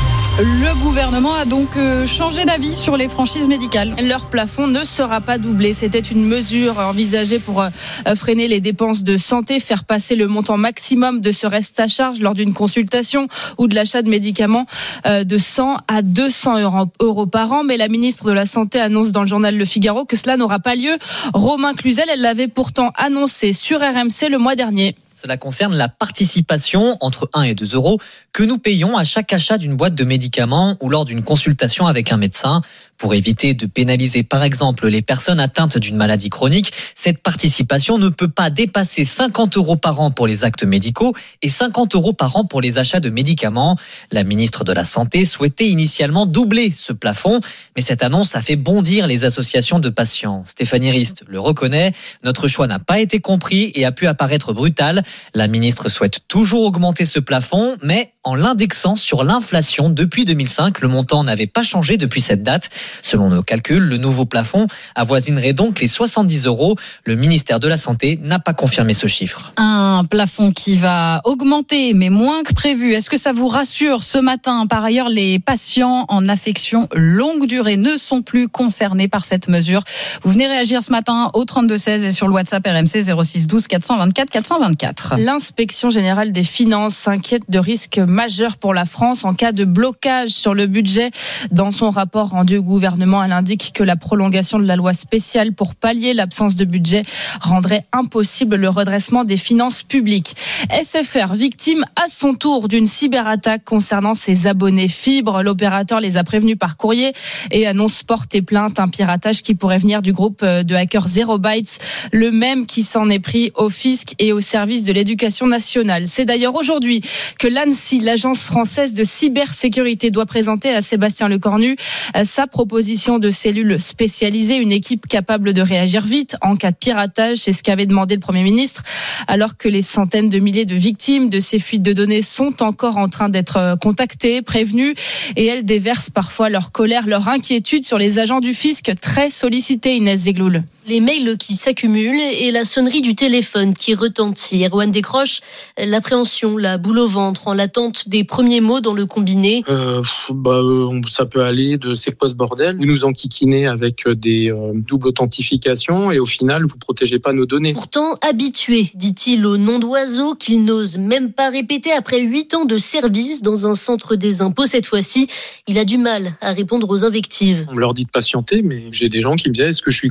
Le gouvernement a donc changé d'avis sur les franchises médicales. Leur plafond ne sera pas doublé. C'était une mesure envisagée pour freiner les dépenses de santé, faire passer le montant maximum de ce reste à charge lors d'une consultation ou de l'achat de médicaments de cent à deux cents euros par an. Mais la ministre de la Santé annonce dans le journal Le Figaro que cela n'aura pas lieu. Romain Cluzel, elle l'avait pourtant annoncé sur R M C le mois dernier. Cela concerne la participation entre un et deux euros que nous payons à chaque achat d'une boîte de médicaments ou lors d'une consultation avec un médecin. Pour éviter de pénaliser par exemple les personnes atteintes d'une maladie chronique, cette participation ne peut pas dépasser cinquante euros par an pour les actes médicaux et cinquante euros par an pour les achats de médicaments. La ministre de la Santé souhaitait initialement doubler ce plafond, mais cette annonce a fait bondir les associations de patients. Stéphanie Rist le reconnaît, notre choix n'a pas été compris et a pu apparaître brutal. La ministre souhaite toujours augmenter ce plafond, mais en l'indexant sur l'inflation. Depuis deux mille cinq, le montant n'avait pas changé depuis cette date. Selon nos calculs, le nouveau plafond avoisinerait donc les soixante-dix euros. Le ministère de la Santé n'a pas confirmé ce chiffre. Un plafond qui va augmenter, mais moins que prévu. Est-ce que ça vous rassure ce matin ? Par ailleurs, les patients en affection longue durée ne sont plus concernés par cette mesure. Vous venez réagir ce matin au trente-deux seize et sur le WhatsApp R M C zéro six douze quatre cent vingt-quatre quatre cent vingt-quatre. L'inspection générale des finances s'inquiète de risques majeurs pour la France en cas de blocage sur le budget. Dans son rapport rendu au gouvernement, elle indique que la prolongation de la loi spéciale pour pallier l'absence de budget rendrait impossible le redressement des finances publiques. S F R, victime à son tour d'une cyberattaque concernant ses abonnés fibre. L'opérateur les a prévenus par courrier et annonce porter plainte. Un piratage qui pourrait venir du groupe de hackers Zero Bytes, le même qui s'en est pris au fisc et au service de l'éducation nationale. C'est d'ailleurs aujourd'hui que l'ANSSI, l'agence française de cybersécurité, doit présenter à Sébastien Lecornu sa proposition de cellule spécialisée, une équipe capable de réagir vite en cas de piratage. C'est ce qu'avait demandé le Premier ministre, alors que les centaines de milliers de victimes de ces fuites de données sont encore en train d'être contactées, prévenues, et elles déversent parfois leur colère, leur inquiétude sur les agents du fisc très sollicités. Inès Zegloul. Les mails qui s'accumulent et la sonnerie du téléphone qui retentit. Erwan décroche, l'appréhension, la boule au ventre, en l'attente des premiers mots dans le combiné. Euh, bah, euh, ça peut aller de c'est quoi ce bordel ? Vous nous enquiquinez avec des euh, doubles authentifications et au final, vous protégez pas nos données. Pourtant habitué, dit-il, au nom d'oiseau qu'il n'ose même pas répéter après huit ans de service dans un centre des impôts. Cette fois-ci, il a du mal à répondre aux invectives. On me leur dit de patienter, mais j'ai des gens qui me disaient est-ce que je suis concerné ?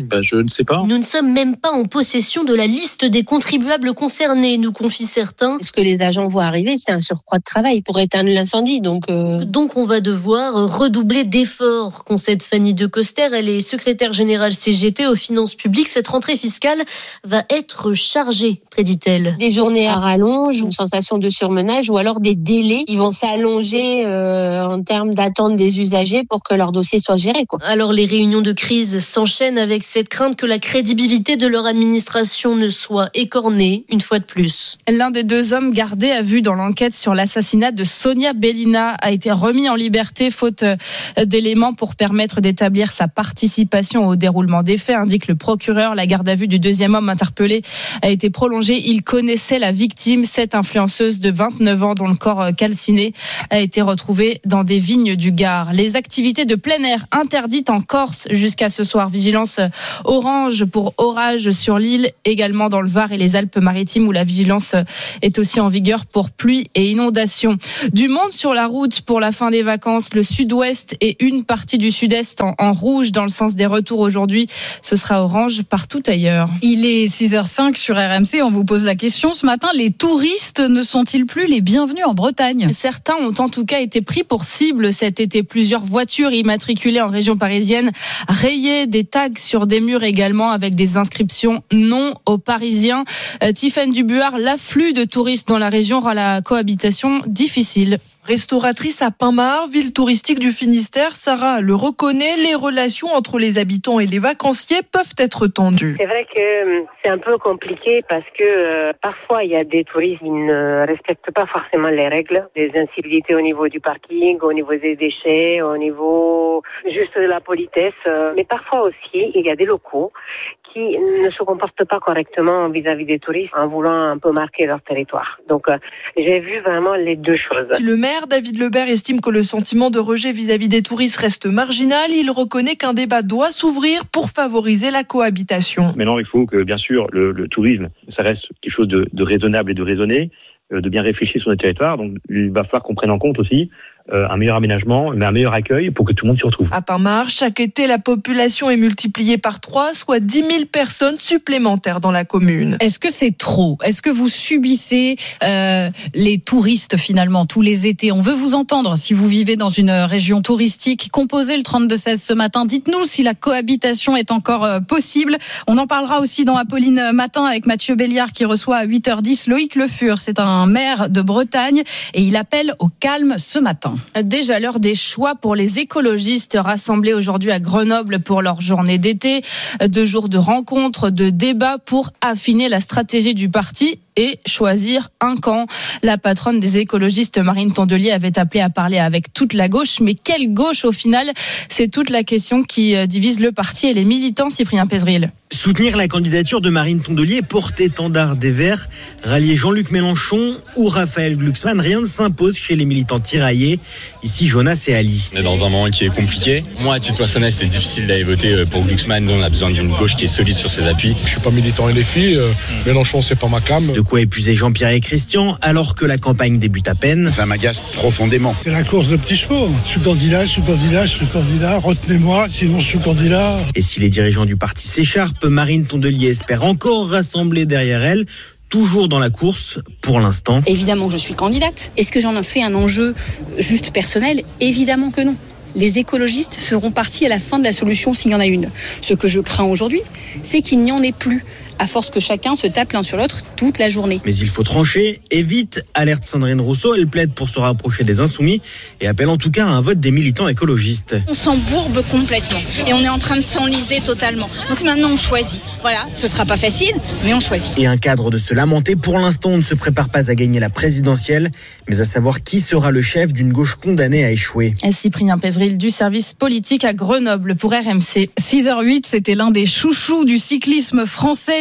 bah, je ne sais pas. Nous ne sommes même pas en possession de la liste des contribuables concernés, nous confient certains. Ce que les agents voient arriver, c'est un surcroît de travail pour éteindre l'incendie. Donc, euh... donc on va devoir redoubler d'efforts, concède Fanny De Coster. Elle est secrétaire générale C G T aux finances publiques. Cette rentrée fiscale va être chargée, prédit-elle. Des journées à rallonge, une sensation de surmenage ou alors des délais qui vont s'allonger euh, en termes d'attente des usagers pour que leur dossier soit géré, quoi. Alors les réunions de crise s'enchaînent avec cette crainte que la crédibilité de leur administration ne soit écornée une fois de plus. L'un des deux hommes gardés à vue dans l'enquête sur l'assassinat de Sonia Bellina a été remis en liberté faute d'éléments pour permettre d'établir sa participation au déroulement des faits, indique le procureur. La garde à vue du deuxième homme interpellé a été prolongée. Il connaissait la victime, cette influenceuse de vingt-neuf ans dont le corps calciné a été retrouvé dans des vignes du Gard. Les activités de plein air interdites en Corse jusqu'à ce soir. Vigilance orange pour orage sur l'île, également dans le Var et les Alpes-Maritimes où la vigilance est aussi en vigueur pour pluie et inondations. Du monde sur la route pour la fin des vacances. Le sud-ouest et une partie du sud-est en, en rouge dans le sens des retours aujourd'hui. Ce sera orange partout ailleurs. Il est six heures cinq sur R M C. On vous pose la question ce matin. Les touristes ne sont-ils plus les bienvenus en Bretagne ? Certains ont en tout cas été pris pour cible cet été. Plusieurs voitures immatriculées en région parisienne rayées, des tags sur des murs également avec des inscriptions non aux Parisiens. Euh, Tiffaine Dubuard, l'afflux de touristes dans la région rend la cohabitation difficile. Restauratrice à Pinmar, ville touristique du Finistère, Sarah le reconnaît, les relations entre les habitants et les vacanciers peuvent être tendues. C'est vrai que c'est un peu compliqué parce que euh, parfois il y a des touristes qui ne respectent pas forcément les règles, des incivilités au niveau du parking, au niveau des déchets, au niveau juste de la politesse. Mais parfois aussi il y a des locaux qui ne se comportent pas correctement vis-à-vis des touristes en voulant un peu marquer leur territoire. Donc euh, j'ai vu vraiment les deux choses. Si le maire David Lebert estime que le sentiment de rejet vis-à-vis des touristes reste marginal, il reconnaît qu'un débat doit s'ouvrir pour favoriser la cohabitation. Maintenant, il faut que, bien sûr, le, le tourisme, ça reste quelque chose de, de raisonnable et de raisonné, de bien réfléchir sur notre territoire. Donc, il va falloir qu'on prenne en compte aussi euh, un meilleur aménagement, mais un meilleur accueil pour que tout le monde s'y retrouve. À Pinmar, chaque été, la population est multipliée par trois, soit dix mille personnes supplémentaires dans la commune. Est-ce que c'est trop ? Est-ce que vous subissez euh, les touristes finalement tous les étés ? On veut vous entendre si vous vivez dans une région touristique. Composez le trente-deux seize ce matin. Dites-nous si la cohabitation est encore euh, possible. On en parlera aussi dans Apolline Matin avec Mathieu Béliard qui reçoit à huit heures dix Loïc Le Fur. C'est un maire de Bretagne et il appelle au calme ce matin. Déjà l'heure des choix pour les écologistes rassemblés aujourd'hui à Grenoble pour leur journée d'été. Deux jours de rencontres, de débats pour affiner la stratégie du parti et choisir un camp. La patronne des écologistes, Marine Tondelier, avait appelé à parler avec toute la gauche. Mais quelle gauche au final ? C'est toute la question qui divise le parti et les militants. Cyprien Pézeril. Soutenir la candidature de Marine Tondelier, porte-étendard des Verts, rallier Jean-Luc Mélenchon ou Raphaël Glucksmann, rien ne s'impose chez les militants tiraillés. Ici, Jonas et Ali. On est dans un moment qui est compliqué. Moi, à titre personnel, c'est difficile d'aller voter pour Glucksmann. Nous, on a besoin d'une gauche qui est solide sur ses appuis. Je suis pas militant et les filles. Euh, Mélenchon, c'est pas ma cam. De quoi épuiser Jean-Pierre et Christian alors que la campagne débute à peine. Ça m'agace profondément. C'est la course de petits chevaux. Je suis candidat, je suis candidat, je suis candidat. Retenez-moi, sinon je suis candidat. Et si les dirigeants du parti s'écharpent, Marine Tondelier espère encore rassembler derrière elle, toujours dans la course pour l'instant. Évidemment que je suis candidate. Est-ce que j'en ai fait un enjeu juste personnel ? Évidemment que non. Les écologistes feront partie à la fin de la solution s'il y en a une. Ce que je crains aujourd'hui, c'est qu'il n'y en ait plus, à force que chacun se tape l'un sur l'autre toute la journée. Mais il faut trancher, et vite, alerte Sandrine Rousseau, elle plaide pour se rapprocher des insoumis et appelle en tout cas à un vote des militants écologistes. On s'embourbe complètement et on est en train de s'enliser totalement. Donc maintenant on choisit. Voilà, ce sera pas facile, mais on choisit. Et un cadre de se lamenter, pour l'instant on ne se prépare pas à gagner la présidentielle, mais à savoir qui sera le chef d'une gauche condamnée à échouer. Et Cyprien Pézeril du service politique à Grenoble pour R M C. six heures huit, c'était l'un des chouchous du cyclisme français.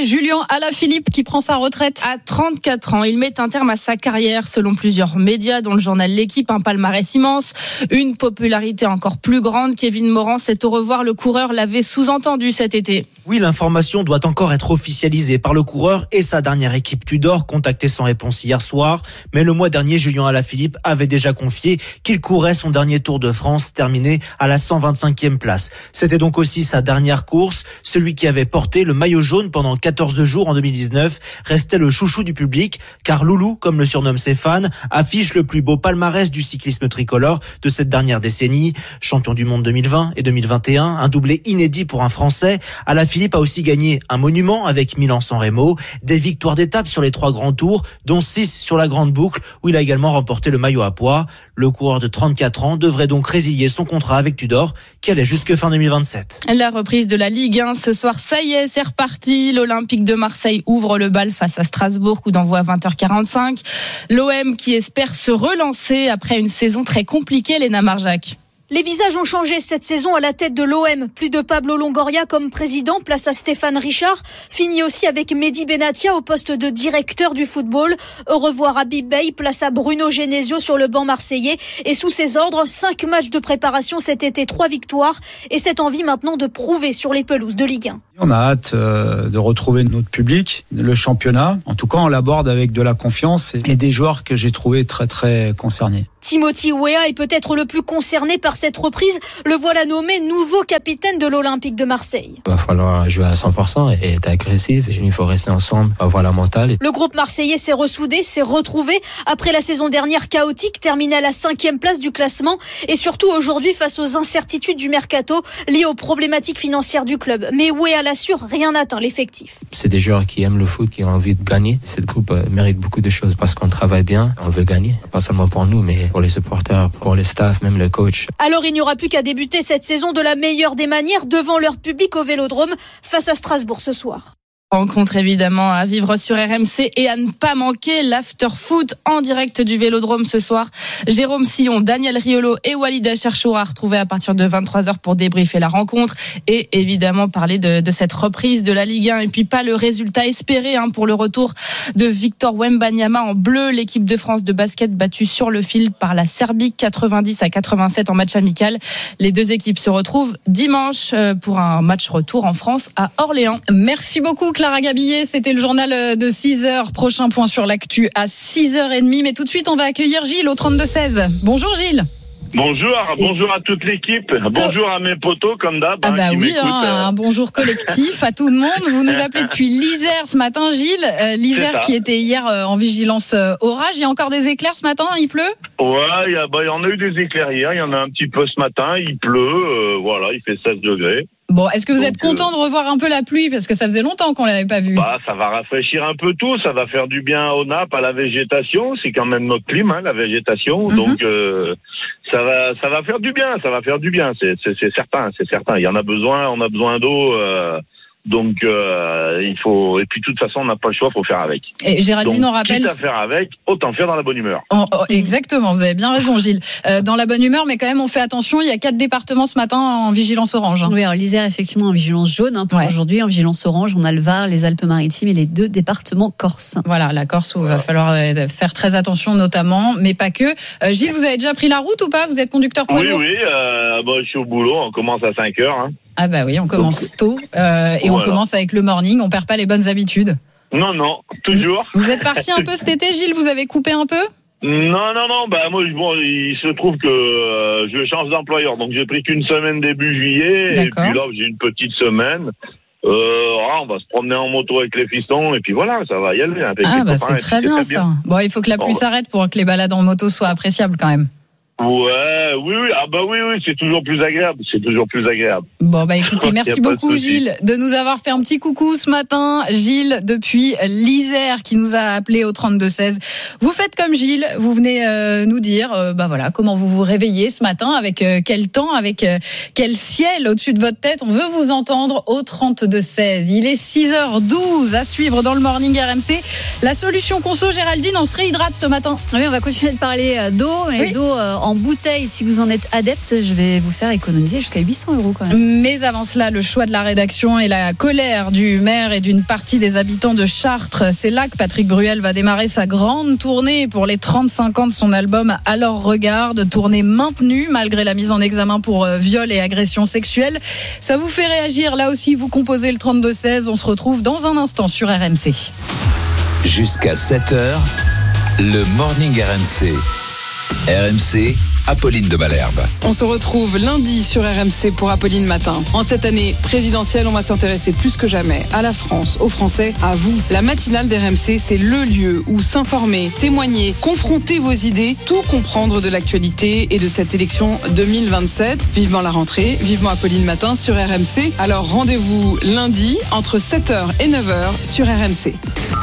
Julien Alaphilippe qui prend sa retraite. À trente-quatre ans, il met un terme à sa carrière selon plusieurs médias, dont le journal L'Équipe, un palmarès immense, une popularité encore plus grande. Kevin Morand, c'est au revoir, le coureur l'avait sous-entendu cet été. Oui, l'information doit encore être officialisée par le coureur et sa dernière équipe Tudor, contactée sans réponse hier soir. Mais le mois dernier, Julien Alaphilippe avait déjà confié qu'il courait son dernier Tour de France, terminé à la cent vingt-cinquième place. C'était donc aussi sa dernière course. Celui qui avait porté le maillot jaune pendant quatorze jours en deux mille dix-neuf restait le chouchou du public, car Loulou, comme le surnomment ses fans, affiche le plus beau palmarès du cyclisme tricolore de cette dernière décennie. Champion du monde deux mille vingt et deux mille vingt et un, un doublé inédit pour un Français. Alaphilippe a aussi gagné un monument avec Milan-San Remo, des victoires d'étape sur les trois grands tours, dont six sur la grande boucle, où il a également remporté le maillot à pois. Le coureur de trente-quatre ans devrait donc résilier son contrat avec Tudor, qui allait jusque fin deux mille vingt-sept. La reprise de la Ligue un ce soir, ça y est, c'est reparti. L'Olympique de Marseille ouvre le bal face à Strasbourg, coup d'envoi à vingt heures quarante-cinq. L'O M qui espère se relancer après une saison très compliquée, Léna Marjac. Les visages ont changé cette saison à la tête de l'O M. Plus de Pablo Longoria comme président, place à Stéphane Richard. Fini aussi avec Mehdi Benatia au poste de directeur du football. Au revoir Habib Bey, place à Bruno Genesio sur le banc marseillais. Et sous ses ordres, cinq matchs de préparation cet été, trois victoires. Et cette envie maintenant de prouver sur les pelouses de Ligue un. On a hâte de retrouver notre public, le championnat. En tout cas, on l'aborde avec de la confiance et des joueurs que j'ai trouvés très très concernés. Timothy Weah est peut-être le plus concerné par cette reprise. Le voilà nommé nouveau capitaine de l'Olympique de Marseille. Il va falloir jouer à cent pour cent et être agressif. Il faut rester ensemble, avoir la mentale. Le groupe marseillais s'est ressoudé, s'est retrouvé après la saison dernière chaotique, terminée à la cinquième place du classement et surtout aujourd'hui face aux incertitudes du mercato liées aux problématiques financières du club. Mais Weah l'assure, rien n'atteint l'effectif. C'est des joueurs qui aiment le foot, qui ont envie de gagner. Cette groupe mérite beaucoup de choses parce qu'on travaille bien, on veut gagner. Pas seulement pour nous, mais pour les supporters, pour les staffs, même le coach. Alors il n'y aura plus qu'à débuter cette saison de la meilleure des manières devant leur public au Vélodrome face à Strasbourg ce soir. Rencontre évidemment à vivre sur R M C et à ne pas manquer l'after-foot en direct du Vélodrome ce soir. Jérôme Sillon, Daniel Riolo et Walid Acharchour à retrouver à partir de vingt-trois heures pour débriefer la rencontre et évidemment parler de, de cette reprise de la Ligue un et puis pas le résultat espéré hein, pour le retour de Victor Wembanyama en bleu. L'équipe de France de basket battue sur le fil par la Serbie quatre-vingt-dix à quatre-vingt-sept en match amical. Les deux équipes se retrouvent dimanche pour un match retour en France à Orléans. Merci beaucoup Clara Gabillet, c'était le journal de six heures. Prochain point sur l'actu à six heures trente. Mais tout de suite, on va accueillir Gilles au trente-deux seize. Bonjour Gilles. Bonjour, bonjour à toute l'équipe. Bonjour à mes potos, comme d'hab. Ah bah hein, qui oui, hein, euh... un bonjour collectif à tout le monde. Vous nous appelez depuis l'Isère ce matin, Gilles. Euh, L'Isère qui était hier euh, en vigilance euh, orage. Il y a encore des éclairs ce matin, il pleut ? Ouais, il y, a, bah, il y en a eu des éclairs hier, il y en a un petit peu ce matin, il pleut, euh, voilà, il fait seize degrés. Bon, est-ce que vous Donc, êtes content euh... de revoir un peu la pluie parce que ça faisait longtemps qu'on l'avait pas vue? Bah, ça va rafraîchir un peu tout, ça va faire du bien aux nappes, à la végétation. C'est quand même notre clim, hein, la végétation. Mm-hmm. Donc, euh, ça va, ça va faire du bien, ça va faire du bien. C'est, c'est, c'est certain, c'est certain. Il y en a besoin, on a besoin d'eau. Euh, Donc euh, il faut et puis de toute façon on n'a pas le choix, faut faire avec. Et Géraldine Donc, on rappelle. Quitte à faire avec, autant faire dans la bonne humeur. Oh, oh, exactement, vous avez bien raison Gilles. Euh, dans la bonne humeur, mais quand même on fait attention. Il y a quatre départements ce matin en vigilance orange. Hein. Oui, alors l'Isère effectivement en vigilance jaune hein, pour ouais. aujourd'hui, en vigilance orange. On a le Var, les Alpes-Maritimes et les deux départements corse. Voilà, la Corse où il va falloir faire très attention notamment, mais pas que. Euh, Gilles, vous avez déjà pris la route ou pas? Vous êtes conducteur poids lourd? Oui, oui. Euh, bah, je suis au boulot. On commence à cinq heures. Hein. Ah bah oui, on commence tôt euh, et voilà. On commence avec le morning, on perd pas les bonnes habitudes. Non, non, toujours. Vous, vous êtes parti un peu cet été, Gilles, vous avez coupé un peu? Non, non, non, bah moi, bon, il se trouve que euh, je change d'employeur, donc j'ai pris qu'une semaine début juillet, D'accord. Et puis là, j'ai une petite semaine. Euh, ah, on va se promener en moto avec les fistons et puis voilà, ça va y aller. Avec ah les bah copains, c'est très bien, très bien ça. Bon, il faut que la pluie bon, s'arrête pour que les balades en moto soient appréciables quand même. Ouais, oui, oui, ah bah oui, oui, c'est toujours plus agréable, c'est toujours plus agréable. Bon bah écoutez, merci beaucoup Gilles de nous avoir fait un petit coucou ce matin. Gilles depuis l'Isère qui nous a appelé au trente-deux seize. Vous faites comme Gilles, vous venez euh, nous dire, euh, bah voilà, comment vous vous réveillez ce matin, avec euh, quel temps, avec euh, quel ciel au-dessus de votre tête. On veut vous entendre au trente-deux seize. Il est six heures douze à suivre dans le Morning R M C. La solution conso, Géraldine, on se réhydrate ce matin. Oui, on va continuer de parler d'eau, mais oui. d'eau euh, en en bouteille. Si vous en êtes adepte, je vais vous faire économiser jusqu'à huit cents euros quand même. Mais avant cela, le choix de la rédaction et la colère du maire et d'une partie des habitants de Chartres. C'est là que Patrick Bruel va démarrer sa grande tournée pour les trente-cinq ans de son album Alors Regarde. Tournée maintenue malgré la mise en examen pour viol et agression sexuelle. Ça vous fait réagir? Là aussi, vous composez le trente-deux seize. On se retrouve dans un instant sur R M C. Jusqu'à sept heures, le Morning R M C. R M C, Apolline de Malherbe. On se retrouve lundi sur R M C pour Apolline Matin. En cette année présidentielle, on va s'intéresser plus que jamais à la France, aux Français, à vous. La matinale d'R M C, c'est le lieu où s'informer, témoigner, confronter vos idées, tout comprendre de l'actualité et de cette élection deux mille vingt-sept. Vivement la rentrée, vivement Apolline Matin sur R M C. Alors rendez-vous lundi entre sept heures et neuf heures sur R M C.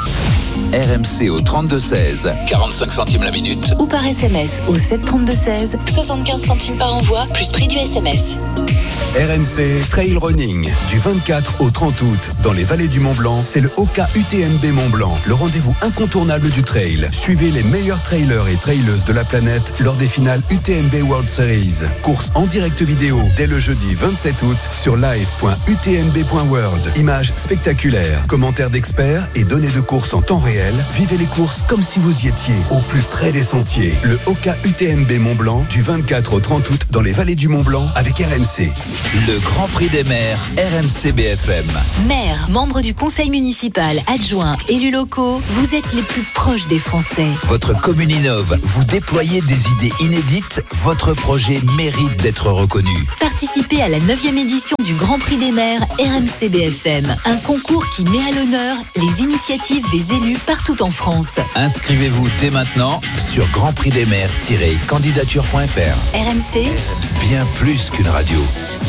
R M C au trente-deux seize, quarante-cinq centimes la minute. Ou par S M S au sept trente-deux seize, soixante-quinze centimes par envoi, plus prix du S M S. R M C Trail Running, du vingt-quatre au trente août, dans les vallées du Mont-Blanc, c'est le Oka U T M B Mont-Blanc, le rendez-vous incontournable du trail. Suivez les meilleurs trailers et traileuses de la planète lors des finales U T M B World Series. Course en direct vidéo dès le jeudi vingt-sept août sur live point u t m b point world. Images spectaculaires, commentaires d'experts et données de course en temps réel. Vivez les courses comme si vous y étiez, au plus près des sentiers. Le Oka U T M B Mont-Blanc, du vingt-quatre au trente août, dans les vallées du Mont-Blanc, avec R M C. Le Grand Prix des maires, R M C B F M. Maire, membre du conseil municipal, adjoint, élus locaux, vous êtes les plus proches des Français. Votre commune innove, vous déployez des idées inédites, votre projet mérite d'être reconnu. Participez à la neuvième édition du Grand Prix des maires R M C B F M, un concours qui met à l'honneur les initiatives des élus partout en France. Inscrivez-vous dès maintenant sur grand prix des maires tiret candidature point f r. R M C, bien plus qu'une radio.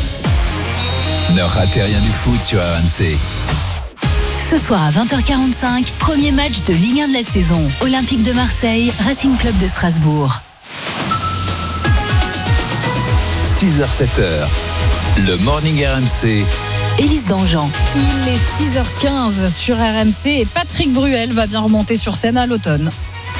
Ne ratez rien du foot sur R M C. Ce soir à vingt heures quarante-cinq, premier match de Ligue un de la saison. Olympique de Marseille, Racing Club de Strasbourg. six heures sept heures, le Morning R M C. Élise Dangean. Il est six heures quinze sur R M C et Patrick Bruel va bien remonter sur scène à l'automne.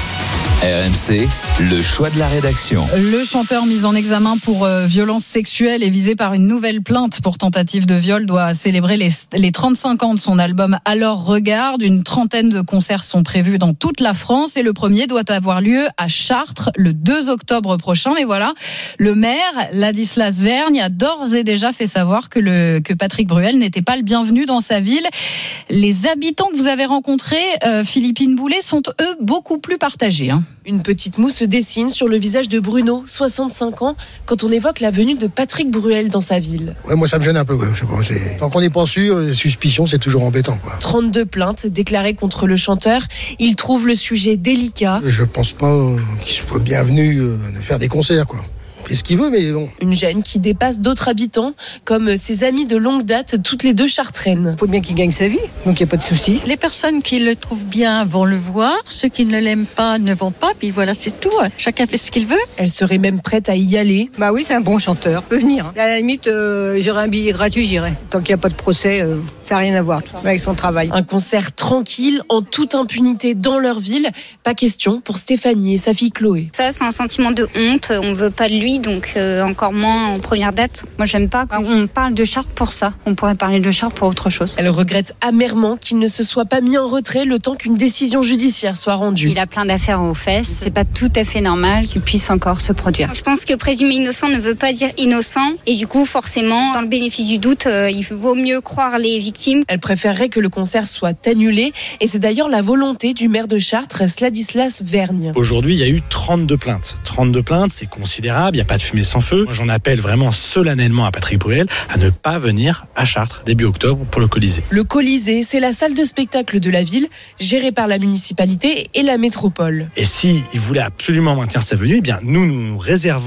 R M C, le choix de la rédaction. Le chanteur mis en examen pour euh, violence sexuelle et visé par une nouvelle plainte pour tentative de viol doit célébrer les, les trente-cinq ans de son album Alors Regarde. Une trentaine de concerts sont prévus dans toute la France et le premier doit avoir lieu à Chartres le deux octobre prochain. Et voilà, le maire, Ladislas Vergne, a d'ores et déjà fait savoir que, le, que Patrick Bruel n'était pas le bienvenu dans sa ville. Les habitants que vous avez rencontrés, euh, Philippine Boulet, sont eux beaucoup plus partagés. Hein. Une petite moue se dessine sur le visage de Bruno, soixante-cinq ans, quand on évoque la venue de Patrick Bruel dans sa ville. Ouais, moi ça me gêne un peu. Ouais. Je sais pas, c'est... Tant qu'on n'est pas sûr, les suspicions, c'est toujours embêtant. Quoi. trente-deux plaintes déclarées contre le chanteur. Il trouve le sujet délicat. Je pense pas euh, qu'il soit bienvenu euh, de faire des concerts, quoi. Il fait ce qu'il veut, mais bon. Une gêne qui dépasse d'autres habitants, comme ses amis de longue date, toutes les deux chartraines. Il faut bien qu'il gagne sa vie, donc il n'y a pas de souci. Les personnes qui le trouvent bien vont le voir, ceux qui ne l'aiment pas ne vont pas, puis voilà, c'est tout. Chacun fait ce qu'il veut. Elle serait même prête à y aller. Bah oui, c'est un bon chanteur, peut venir. À la limite, euh, j'aurais un billet gratuit, j'irai. Tant qu'il n'y a pas de procès, euh, ça n'a rien à voir avec son travail. Un concert tranquille, en toute impunité dans leur ville. Pas question pour Stéphanie et sa fille Chloé. Ça, c'est un sentiment de honte, on ne veut pas de lui. Donc euh, encore moins en première date. Moi j'aime pas quand on parle de Chartres pour ça. On pourrait parler de Chartres pour autre chose. Elle regrette amèrement qu'il ne se soit pas mis en retrait le temps qu'une décision judiciaire soit rendue. Il a plein d'affaires aux fesses. C'est pas tout à fait normal qu'il puisse encore se produire. Je pense que présumer innocent ne veut pas dire innocent. Et du coup forcément dans le bénéfice du doute euh, il vaut mieux croire les victimes. Elle préférerait que le concert soit annulé. Et c'est d'ailleurs la volonté du maire de Chartres, Ladislas Vergne. Aujourd'hui il y a eu trente-deux plaintes. trente-deux plaintes, c'est considérable. Il n'y a pas de fumée sans feu. Moi, j'en appelle vraiment solennellement à Patrick Bruel à ne pas venir à Chartres début octobre pour le Colisée. Le Colisée, c'est la salle de spectacle de la ville, gérée par la municipalité et la métropole. Et si il voulait absolument maintenir sa venue, eh bien nous nous réservons tout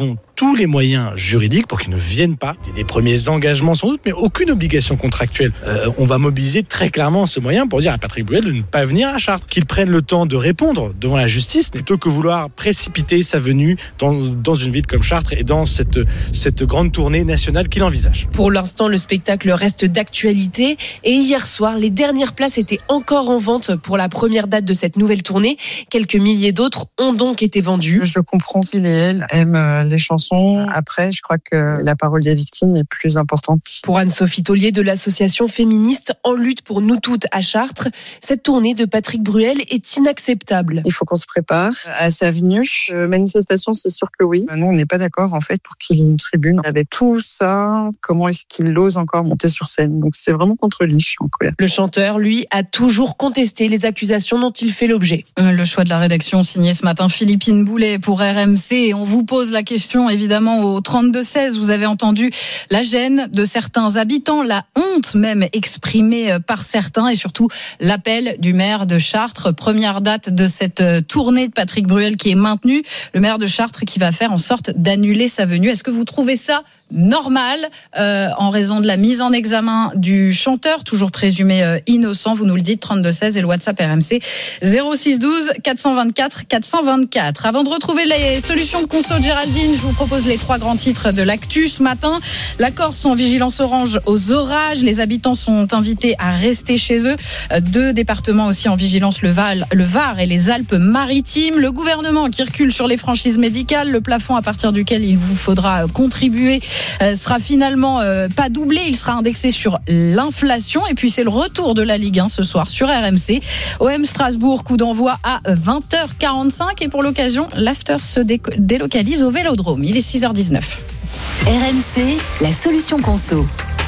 tous les moyens juridiques pour qu'ils ne viennent pas. Des, des premiers engagements sans doute, mais aucune obligation contractuelle. Euh, on va mobiliser très clairement ce moyen pour dire à Patrick Bruel de ne pas venir à Chartres, qu'il prenne le temps de répondre devant la justice, plutôt que vouloir précipiter sa venue dans, dans une ville comme Chartres et dans cette, cette grande tournée nationale qu'il envisage. Pour l'instant, le spectacle reste d'actualité et hier soir, les dernières places étaient encore en vente pour la première date de cette nouvelle tournée. Quelques milliers d'autres ont donc été vendus. Je comprends qu'il et elle aiment les chansons. Après, je crois que la parole des victimes est plus importante. Pour Anne-Sophie Taulier de l'association féministe En lutte pour nous toutes à Chartres, cette tournée de Patrick Bruel est inacceptable. Il faut qu'on se prépare à sa venue. Euh, manifestation, c'est sûr que oui. Nous, on n'est pas d'accord en fait pour qu'il y ait une tribune. Avec tout ça, comment est-ce qu'il ose encore monter sur scène? Donc c'est vraiment contre lui, je suis en colère. Le chanteur, lui, a toujours contesté les accusations dont il fait l'objet. Le choix de la rédaction signé ce matin Philippine Boulet pour R M C. Et on vous pose la question évidemment au trente-deux seize. Vous avez entendu la gêne de certains habitants, la honte même exprimée par certains et surtout l'appel du maire de Chartres. Première date de cette tournée de Patrick Bruel qui est maintenue. Le maire de Chartres qui va faire en sorte d'annuler sa venue. Est-ce que vous trouvez ça normal euh, en raison de la mise en examen du chanteur, toujours présumé euh, innocent? Vous nous le dites, trente-deux seize et le WhatsApp R M C zéro six douze quatre cent vingt-quatre quatre cent vingt-quatre. Avant de retrouver les solutions de conso de Géraldine, je vous propose les trois grands titres de l'actu ce matin. La Corse en vigilance orange aux orages. Les habitants sont invités à rester chez eux. Deux départements aussi en vigilance, le Val, le Var et les Alpes-Maritimes. Le gouvernement qui recule sur les franchises médicales. Le plafond à partir duquel il vous faudra contribuer sera finalement euh, pas doublé, il sera indexé sur l'inflation. Et puis c'est le retour de la Ligue un ce soir sur R M C. O M Strasbourg, coup d'envoi à vingt heures quarante-cinq et pour l'occasion, l'after se dé- délocalise au Vélodrome. Il est six heures dix-neuf. R M C, la solution conso.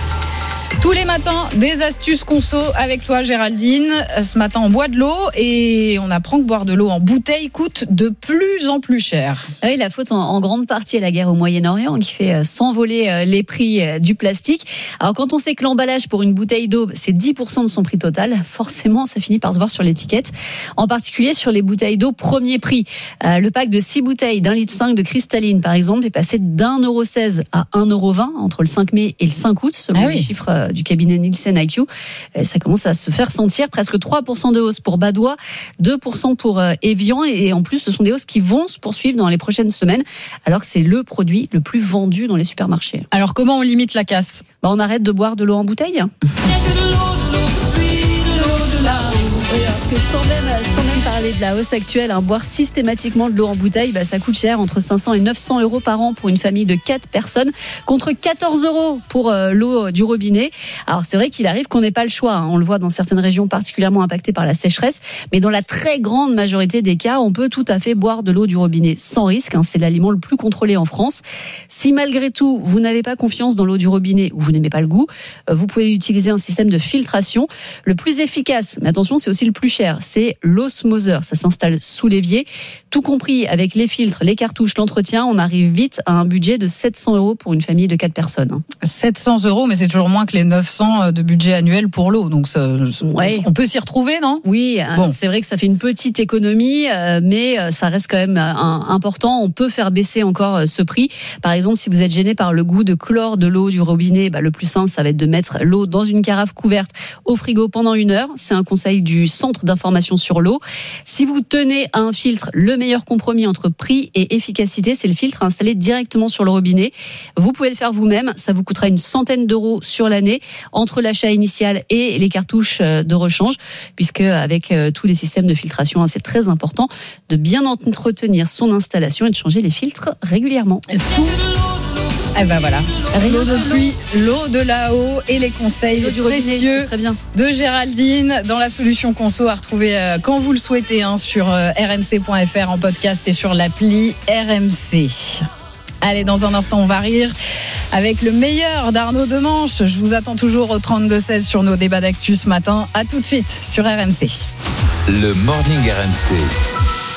Tous les matins, des astuces conso avec toi Géraldine. Ce matin, on boit de l'eau et on apprend que boire de l'eau en bouteille coûte de plus en plus cher. Oui, la faute en, en grande partie à la guerre au Moyen-Orient qui fait euh, s'envoler euh, les prix euh, du plastique. Alors quand on sait que l'emballage pour une bouteille d'eau, c'est dix pour cent de son prix total, forcément ça finit par se voir sur l'étiquette. En particulier sur les bouteilles d'eau premier prix. Euh, le pack de six bouteilles d'un litre cinq de cristalline par exemple est passé d'un euro seize à un euro vingt entre le cinq mai et le cinq août selon ah oui. les chiffres euh, du cabinet Nielsen I Q. Ça commence à se faire sentir, presque trois pour cent de hausse pour Badois, deux pour cent pour Evian et en plus ce sont des hausses qui vont se poursuivre dans les prochaines semaines alors que c'est le produit le plus vendu dans les supermarchés. Alors comment on limite la casse? Bah, on arrête de boire de l'eau en bouteille. Parce que sans même, sans même parler de la hausse actuelle, hein, boire systématiquement de l'eau en bouteille, bah, ça coûte cher, entre cinq cents et neuf cents euros par an pour une famille de quatre personnes, contre quatorze euros pour euh, l'eau du robinet. Alors c'est vrai qu'il arrive qu'on n'ait pas le choix, hein. On le voit dans certaines régions particulièrement impactées par la sécheresse, mais dans la très grande majorité des cas, on peut tout à fait boire de l'eau du robinet sans risque, hein. C'est l'aliment le plus contrôlé en France. Si malgré tout, vous n'avez pas confiance dans l'eau du robinet ou vous n'aimez pas le goût, euh, vous pouvez utiliser un système de filtration. Le plus efficace, mais attention, c'est aussi le plus cher, c'est l'osmoseur. Ça s'installe sous l'évier. Tout compris avec les filtres, les cartouches, l'entretien, on arrive vite à un budget de sept cents euros pour une famille de quatre personnes. sept cents euros, mais c'est toujours moins que les neuf cents de budget annuel pour l'eau. Donc ça, ouais. On peut s'y retrouver, non? Oui, bon. C'est vrai que ça fait une petite économie, mais ça reste quand même important. On peut faire baisser encore ce prix. Par exemple, si vous êtes gêné par le goût de chlore de l'eau du robinet, bah, le plus simple, ça va être de mettre l'eau dans une carafe couverte au frigo pendant une heure. C'est un conseil du Centre d'information sur l'eau. Si vous tenez à un filtre, le meilleur compromis entre prix et efficacité, c'est le filtre installé directement sur le robinet. Vous pouvez le faire vous-même. Ça vous coûtera une centaine d'euros sur l'année entre l'achat initial et les cartouches de rechange, puisque avec tous les systèmes de filtration, c'est très important de bien entretenir son installation et de changer les filtres régulièrement. Et tout. Eh ben voilà, l'eau de pluie, l'eau de là-haut et les conseils l'eau du précieux robinet, très bien. De Géraldine dans la solution conso à retrouver euh, quand vous le souhaitez hein, sur euh, r m c point f r en podcast et sur l'appli R M C. Allez, dans un instant, on va rire avec le meilleur d'Arnaud Demanche. Je vous attends toujours au trente-deux seize sur nos débats d'actu ce matin. À tout de suite sur R M C. Le Morning R M C.